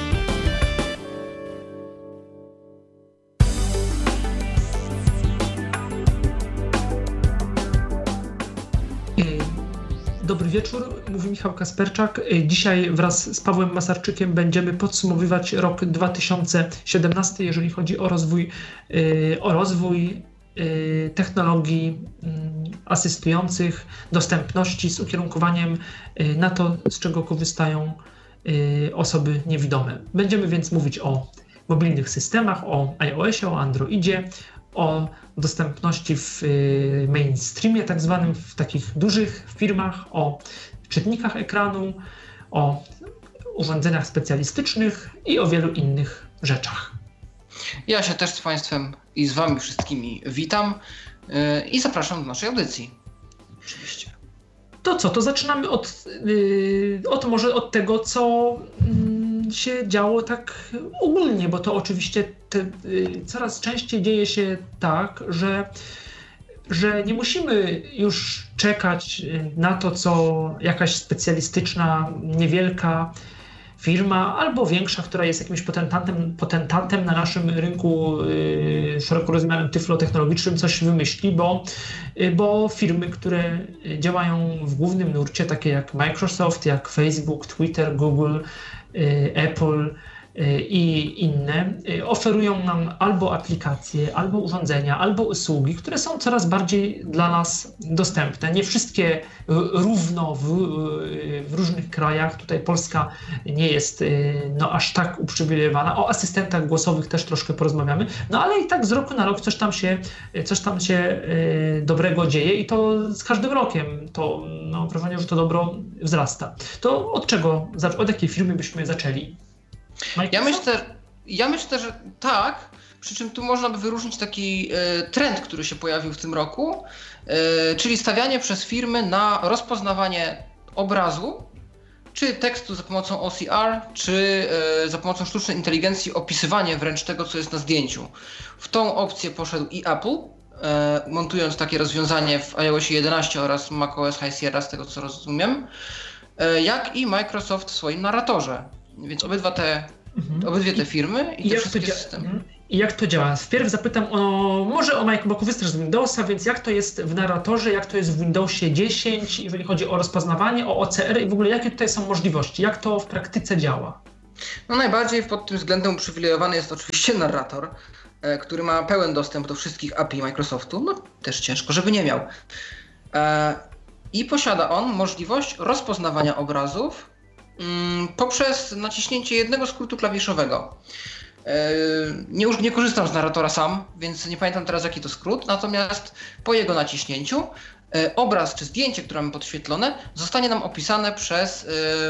A: Dobry wieczór, mówi Michał Kasperczak. Dzisiaj wraz z Pawłem Masarczykiem będziemy podsumowywać rok 2017, jeżeli chodzi o rozwój technologii asystujących, dostępności z ukierunkowaniem na to, z czego korzystają osoby niewidome. Będziemy więc mówić o mobilnych systemach, o iOSie, o Androidzie, o dostępności w mainstreamie, tak zwanym, w takich dużych firmach, o czytnikach ekranu, o urządzeniach specjalistycznych i o wielu innych rzeczach.
D: Ja się też z Państwem i z Wami wszystkimi witam i zapraszam do naszej audycji.
A: Oczywiście. To co? To zaczynamy może od tego, co się działo tak ogólnie, bo to oczywiście coraz częściej dzieje się tak, że nie musimy już czekać na to, co jakaś specjalistyczna, niewielka firma albo większa, która jest jakimś potentatem na naszym rynku szeroko rozumianym tyflotechnologicznym, coś wymyśli, bo firmy, które działają w głównym nurcie, takie jak Microsoft, jak Facebook, Twitter, Google, Apple i inne, oferują nam albo aplikacje, albo urządzenia, albo usługi, które są coraz bardziej dla nas dostępne. Nie wszystkie równo w różnych krajach. Tutaj Polska nie jest aż tak uprzywilejowana. O asystentach głosowych też troszkę porozmawiamy, ale i tak z roku na rok coś tam się dobrego dzieje i to z każdym rokiem to mam wrażenie, że to dobro wzrasta. To od jakiej firmy byśmy zaczęli?
D: Ja myślę, że tak, przy czym tu można by wyróżnić taki trend, który się pojawił w tym roku, czyli stawianie przez firmy na rozpoznawanie obrazu czy tekstu za pomocą OCR, czy za pomocą sztucznej inteligencji opisywanie wręcz tego, co jest na zdjęciu. W tą opcję poszedł i Apple, montując takie rozwiązanie w iOSie 11 oraz macOS High Sierra, z tego co rozumiem, jak i Microsoft w swoim narratorze. Więc obydwie te firmy i te wszystkie systemy.
A: I jak to działa? Wpierw zapytam może o bo korzystasz z Windowsa, więc jak to jest w narratorze, jak to jest w Windowsie 10, jeżeli chodzi o rozpoznawanie, o OCR i w ogóle jakie tutaj są możliwości, jak to w praktyce działa?
D: No najbardziej pod tym względem uprzywilejowany jest oczywiście narrator, który ma pełen dostęp do wszystkich API Microsoftu, no też ciężko, żeby nie miał. I posiada on możliwość rozpoznawania obrazów poprzez naciśnięcie jednego skrótu klawiszowego. Nie korzystam z narratora sam, więc nie pamiętam teraz jaki to skrót, natomiast po jego naciśnięciu obraz czy zdjęcie, które mamy podświetlone, zostanie nam opisane przez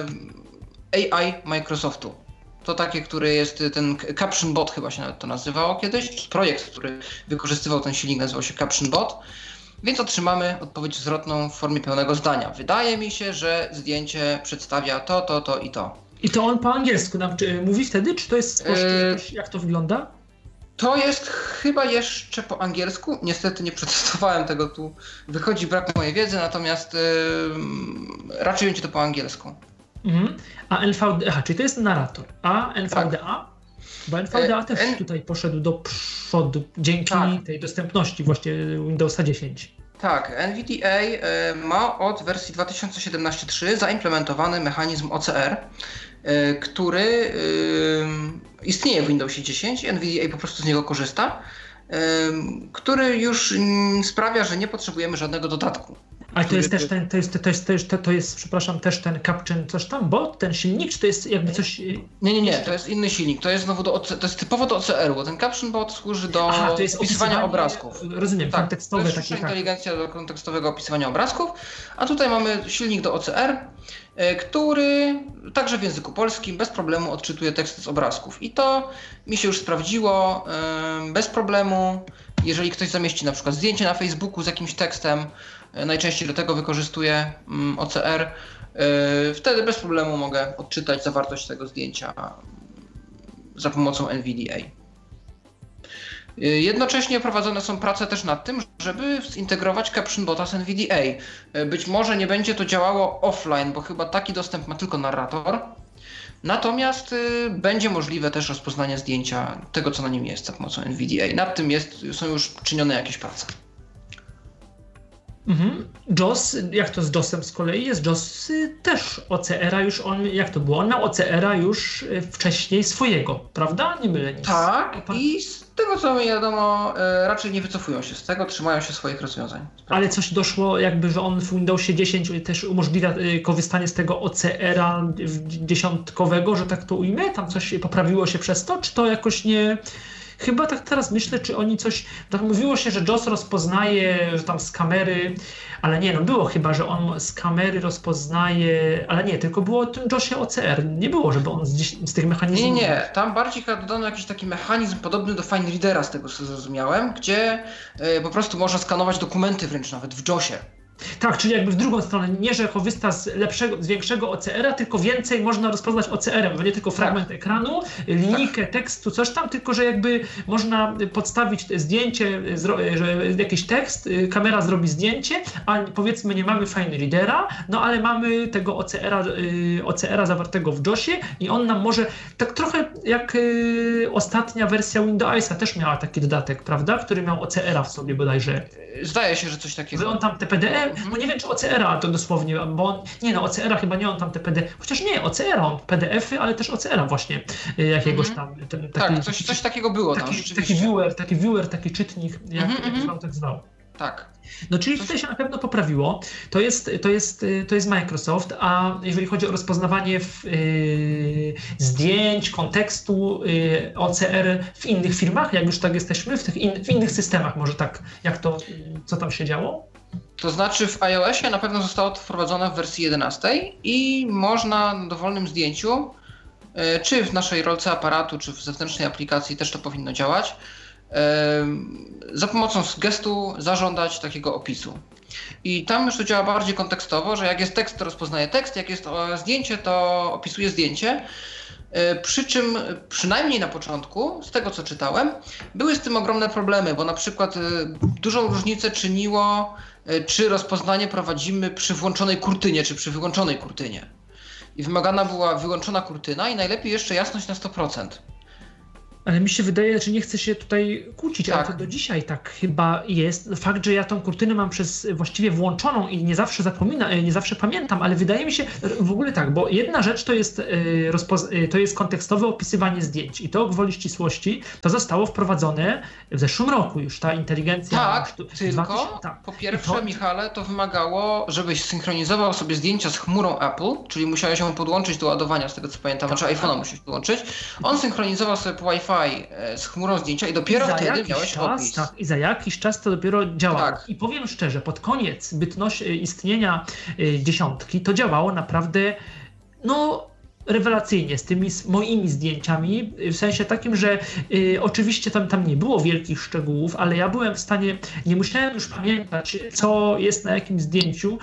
D: AI Microsoftu. To takie, który jest ten Caption Bot, chyba się nawet to nazywało kiedyś. Projekt, który wykorzystywał ten silnik, nazywał się Caption Bot. Więc otrzymamy odpowiedź zwrotną w formie pełnego zdania. Wydaje mi się, że zdjęcie przedstawia to i to.
A: I to on po angielsku mówi wtedy, czy to jest jak to wygląda?
D: To jest chyba jeszcze po angielsku. Niestety nie przetestowałem tego, tu wychodzi brak mojej wiedzy, natomiast raczej będzie to po angielsku.
A: A NVDA, czyli to jest narrator. A NVDA? Tak. Bo NVDA też tutaj poszedł do przodu dzięki tej dostępności właśnie Windowsa 10.
D: Tak, NVDA ma od wersji 2017.3 zaimplementowany mechanizm OCR, który istnieje w Windowsie 10, NVDA po prostu z niego korzysta, który już sprawia, że nie potrzebujemy żadnego dodatku.
A: Ale to jest też przepraszam, też ten Caption coś tam, bot, ten silnik, czy to jest jakby coś...
D: Nie, to jest inny silnik, to jest znowu to jest typowo do OCR-u, bo ten Caption Bot służy do opisywania obrazków.
A: Rozumiem,
D: tak,
A: kontekstowe
D: takie. To jest inteligencja do kontekstowego opisywania obrazków, a tutaj mamy silnik do OCR, który także w języku polskim bez problemu odczytuje teksty z obrazków. I to mi się już sprawdziło bez problemu. Jeżeli ktoś zamieści na przykład zdjęcie na Facebooku z jakimś tekstem, najczęściej do tego wykorzystuję OCR, wtedy bez problemu mogę odczytać zawartość tego zdjęcia za pomocą NVDA. Jednocześnie prowadzone są prace też nad tym, żeby zintegrować Caption Bota z NVDA. Być może nie będzie to działało offline, bo chyba taki dostęp ma tylko narrator. Natomiast będzie możliwe też rozpoznanie zdjęcia tego, co na nim jest za pomocą NVDA. Nad tym są już czynione jakieś prace.
A: JOS, jak to z JOS-em z kolei jest? JOS też OCR-a już, jak to było? On miał OCR-a już wcześniej swojego, prawda? Nie mylę nic.
D: Tak, i z tego co mi wiadomo, raczej nie wycofują się z tego, trzymają się swoich rozwiązań.
A: Ale coś doszło jakby, że on w Windowsie 10 też umożliwia korzystanie z tego OCR-a dziesiątkowego, że tak to ujmę? Tam coś poprawiło się przez to? Czy to jakoś nie... Chyba tak teraz myślę, czy oni coś... Tak mówiło się, że JOS rozpoznaje, że tam z kamery, ale nie, było chyba, że on z kamery rozpoznaje, ale nie, tylko było w tym JOSie OCR. Nie było, żeby on z tych mechanizmów...
D: Nie, tam bardziej dodano jakiś taki mechanizm podobny do Fine Readera, z tego co zrozumiałem, gdzie po prostu można skanować dokumenty wręcz nawet w JOSie.
A: Tak, czyli jakby w drugą stronę, nie że korzysta z większego OCR-a, tylko więcej można rozpoznać OCR-em, bo nie tylko fragment ekranu, linijkę tekstu, coś tam, tylko że jakby można podstawić zdjęcie, że jakiś tekst, kamera zrobi zdjęcie, a powiedzmy nie mamy Fine Readera, ale mamy tego OCR-a zawartego w JOSie i on nam może, tak trochę jak ostatnia wersja Windowsa też miała taki dodatek, prawda, który miał OCR-a w sobie bodajże.
D: Zdaje się, że coś takiego.
A: Że on tam te PDF, no nie wiem czy OCR-a to dosłownie, bo on, OCR-a chyba nie on tam te PDF, chociaż nie, OCR-a on PDF-y, ale też OCR-a właśnie jakiegoś tam.
D: Coś takiego było tam rzeczywiście.
A: Taki viewer, taki czytnik, jak zwał, tak zwał.
D: Tak.
A: No czyli tutaj się na pewno poprawiło. To jest Microsoft, a jeżeli chodzi o rozpoznawanie zdjęć, kontekstu, OCR w innych firmach, jak już tak jesteśmy, w innych systemach może tak, co tam się działo?
D: To znaczy w iOSie na pewno zostało to wprowadzone w wersji 11 i można na dowolnym zdjęciu, czy w naszej rolce aparatu, czy w zewnętrznej aplikacji też to powinno działać, za pomocą gestu zażądać takiego opisu. I tam już to działa bardziej kontekstowo, że jak jest tekst, to rozpoznaje tekst, jak jest zdjęcie, to opisuje zdjęcie. Przy czym przynajmniej na początku, z tego co czytałem, były z tym ogromne problemy, bo na przykład dużą różnicę czyniło, czy rozpoznanie prowadzimy przy włączonej kurtynie, czy przy wyłączonej kurtynie. I wymagana była wyłączona kurtyna i najlepiej jeszcze jasność na 100%.
A: Ale mi się wydaje, że nie chcę się tutaj kłócić,
D: tak.
A: Ale to do dzisiaj tak chyba jest. Fakt, że ja tą kurtynę mam właściwie włączoną i nie zawsze nie zawsze pamiętam, ale wydaje mi się w ogóle tak, bo jedna rzecz to jest kontekstowe opisywanie zdjęć i to gwoli ścisłości to zostało wprowadzone w zeszłym roku już, ta inteligencja.
D: Tak, tylko po pierwsze, Michale, to wymagało, żebyś synchronizował sobie zdjęcia z chmurą Apple, czyli musiałeś ją podłączyć do ładowania, z tego co pamiętam, znaczy iPhone'a musisz podłączyć. On synchronizował sobie po Wi-Fi z chmurą zdjęcia i dopiero wtedy miałeś opis.
A: Tak, i za jakiś czas to dopiero działało.
D: Tak.
A: I powiem szczerze, pod koniec istnienia dziesiątki to działało naprawdę rewelacyjnie z tymi moimi zdjęciami, w sensie takim, że oczywiście tam nie było wielkich szczegółów, ale ja byłem w stanie, nie musiałem już pamiętać, co jest na jakim zdjęciu,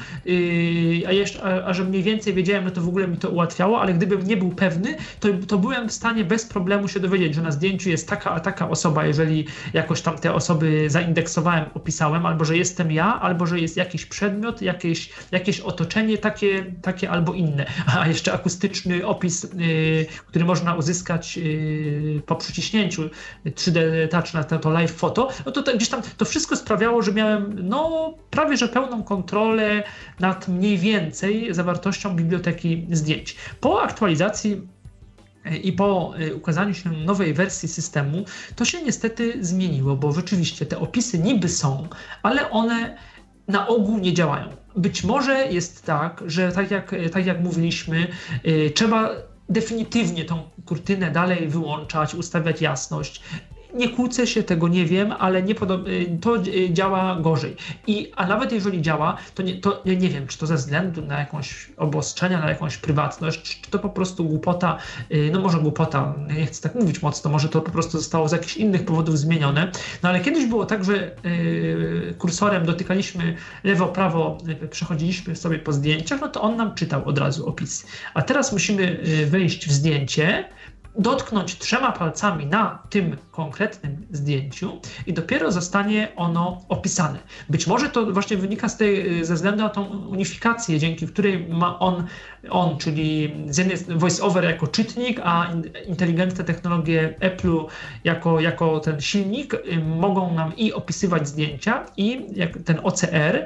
A: a że mniej więcej wiedziałem, no to w ogóle mi to ułatwiało, ale gdybym nie był pewny, to byłem w stanie bez problemu się dowiedzieć, że na zdjęciu jest taka a taka osoba, jeżeli jakoś tam te osoby zaindeksowałem, opisałem, albo że jestem ja, albo że jest jakiś przedmiot, jakieś otoczenie takie albo inne, a jeszcze akustyczny opis, który można uzyskać po przyciśnięciu 3D Touch na to live foto, no to gdzieś tam to wszystko sprawiało, że miałem prawie że pełną kontrolę nad mniej więcej zawartością biblioteki zdjęć. Po aktualizacji i po ukazaniu się nowej wersji systemu to się niestety zmieniło, bo rzeczywiście te opisy niby są, ale one na ogół nie działają. Być może jest tak, że tak jak mówiliśmy, trzeba definitywnie tą kurtynę dalej wyłączać, ustawiać jasność. Nie kłócę się, tego nie wiem, ale to działa gorzej. A nawet jeżeli działa, to nie wiem, czy to ze względu na jakąś obostrzenia, na jakąś prywatność, czy to po prostu głupota, może głupota, nie chcę tak mówić mocno, może to po prostu zostało z jakichś innych powodów zmienione, ale kiedyś było tak, że kursorem dotykaliśmy lewo, prawo, przechodziliśmy sobie po zdjęciach, no to on nam czytał od razu opis. A teraz musimy wejść w zdjęcie, dotknąć 3 palcami na tym konkretnym zdjęciu i dopiero zostanie ono opisane. Być może to właśnie wynika ze względu na tą unifikację, dzięki której ma on, czyli z jednej strony VoiceOver jako czytnik, a inteligentne technologie Apple'u jako ten silnik mogą nam i opisywać zdjęcia, i jak ten OCR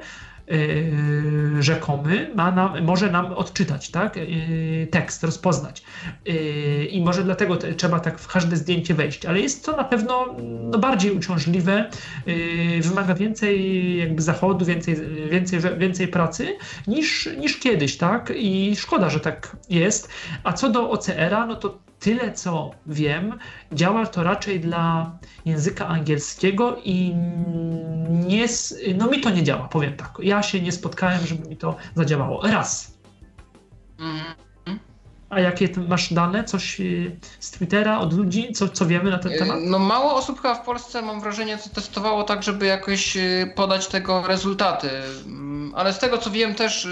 A: rzekomy może nam odczytać, tak? Tekst, rozpoznać. I może dlatego trzeba tak w każde zdjęcie wejść, ale jest to na pewno bardziej uciążliwe, wymaga więcej jakby zachodu, więcej pracy niż kiedyś, tak? I szkoda, że tak jest. A co do OCR-a, no to tyle co wiem, działa to raczej dla języka angielskiego i mi to nie działa, powiem tak. Ja się nie spotkałem, żeby mi to zadziałało. Raz. A jakie masz dane? Coś z Twittera, od ludzi? Co wiemy na ten temat?
D: Mało osób chyba w Polsce, mam wrażenie, co testowało tak, żeby jakoś podać tego rezultaty. Ale z tego co wiem też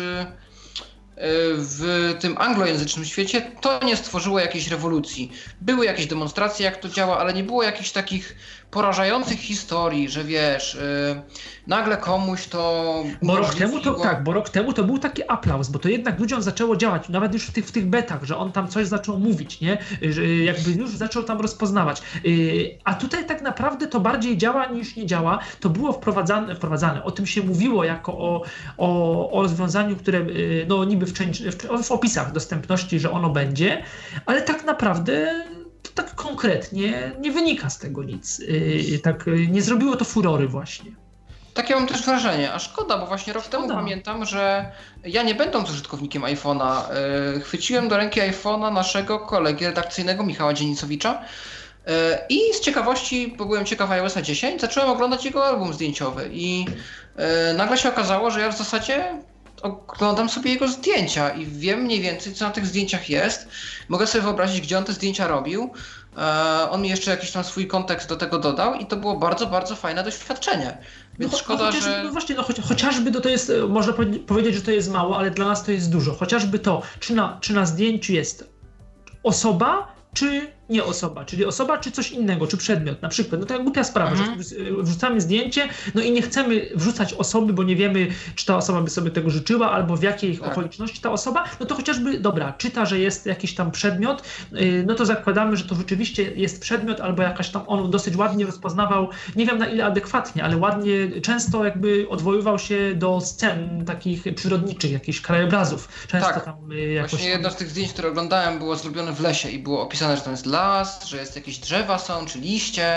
D: w tym anglojęzycznym świecie to nie stworzyło jakiejś rewolucji. Były jakieś demonstracje, jak to działa, ale nie było jakichś takich porażających historii, że wiesz, nagle komuś to...
A: Bo rok temu to był taki aplauz, bo to jednak ludziom zaczęło działać, nawet już w tych betach, że on tam coś zaczął mówić, nie? Że jakby już zaczął tam rozpoznawać. A tutaj tak naprawdę to bardziej działa niż nie działa. To było wprowadzane. O tym się mówiło jako o rozwiązaniu, które niby w opisach dostępności, że ono będzie, ale tak naprawdę to tak konkretnie nie wynika z tego nic. Tak nie zrobiło to furory właśnie.
D: Takie mam też wrażenie, a szkoda, bo właśnie rok temu pamiętam, że ja nie będąc użytkownikiem iPhone'a, chwyciłem do ręki iPhone'a naszego kolegi redakcyjnego Michała Dzienicowicza i z ciekawości, bo byłem ciekaw iOS 10, zacząłem oglądać jego album zdjęciowy i nagle się okazało, że ja w zasadzie oglądam sobie jego zdjęcia i wiem mniej więcej, co na tych zdjęciach jest. Mogę sobie wyobrazić, gdzie on te zdjęcia robił. On mi jeszcze jakiś tam swój kontekst do tego dodał i to było bardzo, bardzo fajne doświadczenie. Więc szkoda, że...
A: No właśnie, chociażby to jest, można powiedzieć, że to jest mało, ale dla nas to jest dużo. Chociażby to, czy na zdjęciu jest osoba, czy nie osoba, czyli osoba, czy coś innego, czy przedmiot, na przykład, no to jak głupia sprawa, że wrzucamy zdjęcie, no i nie chcemy wrzucać osoby, bo nie wiemy, czy ta osoba by sobie tego życzyła, albo w jakiej okoliczności ta osoba, no to chociażby, dobra, czyta, że jest jakiś tam przedmiot, no to zakładamy, że to rzeczywiście jest przedmiot, albo jakaś tam, on dosyć ładnie rozpoznawał, nie wiem na ile adekwatnie, ale ładnie, często jakby odwoływał się do scen takich przyrodniczych, jakichś krajobrazów, często tam jakoś...
D: Właśnie jedno z tych zdjęć, które oglądałem, było zrobione w lesie i było opisane, że tam jest las, że jest jakieś drzewa są, czy liście.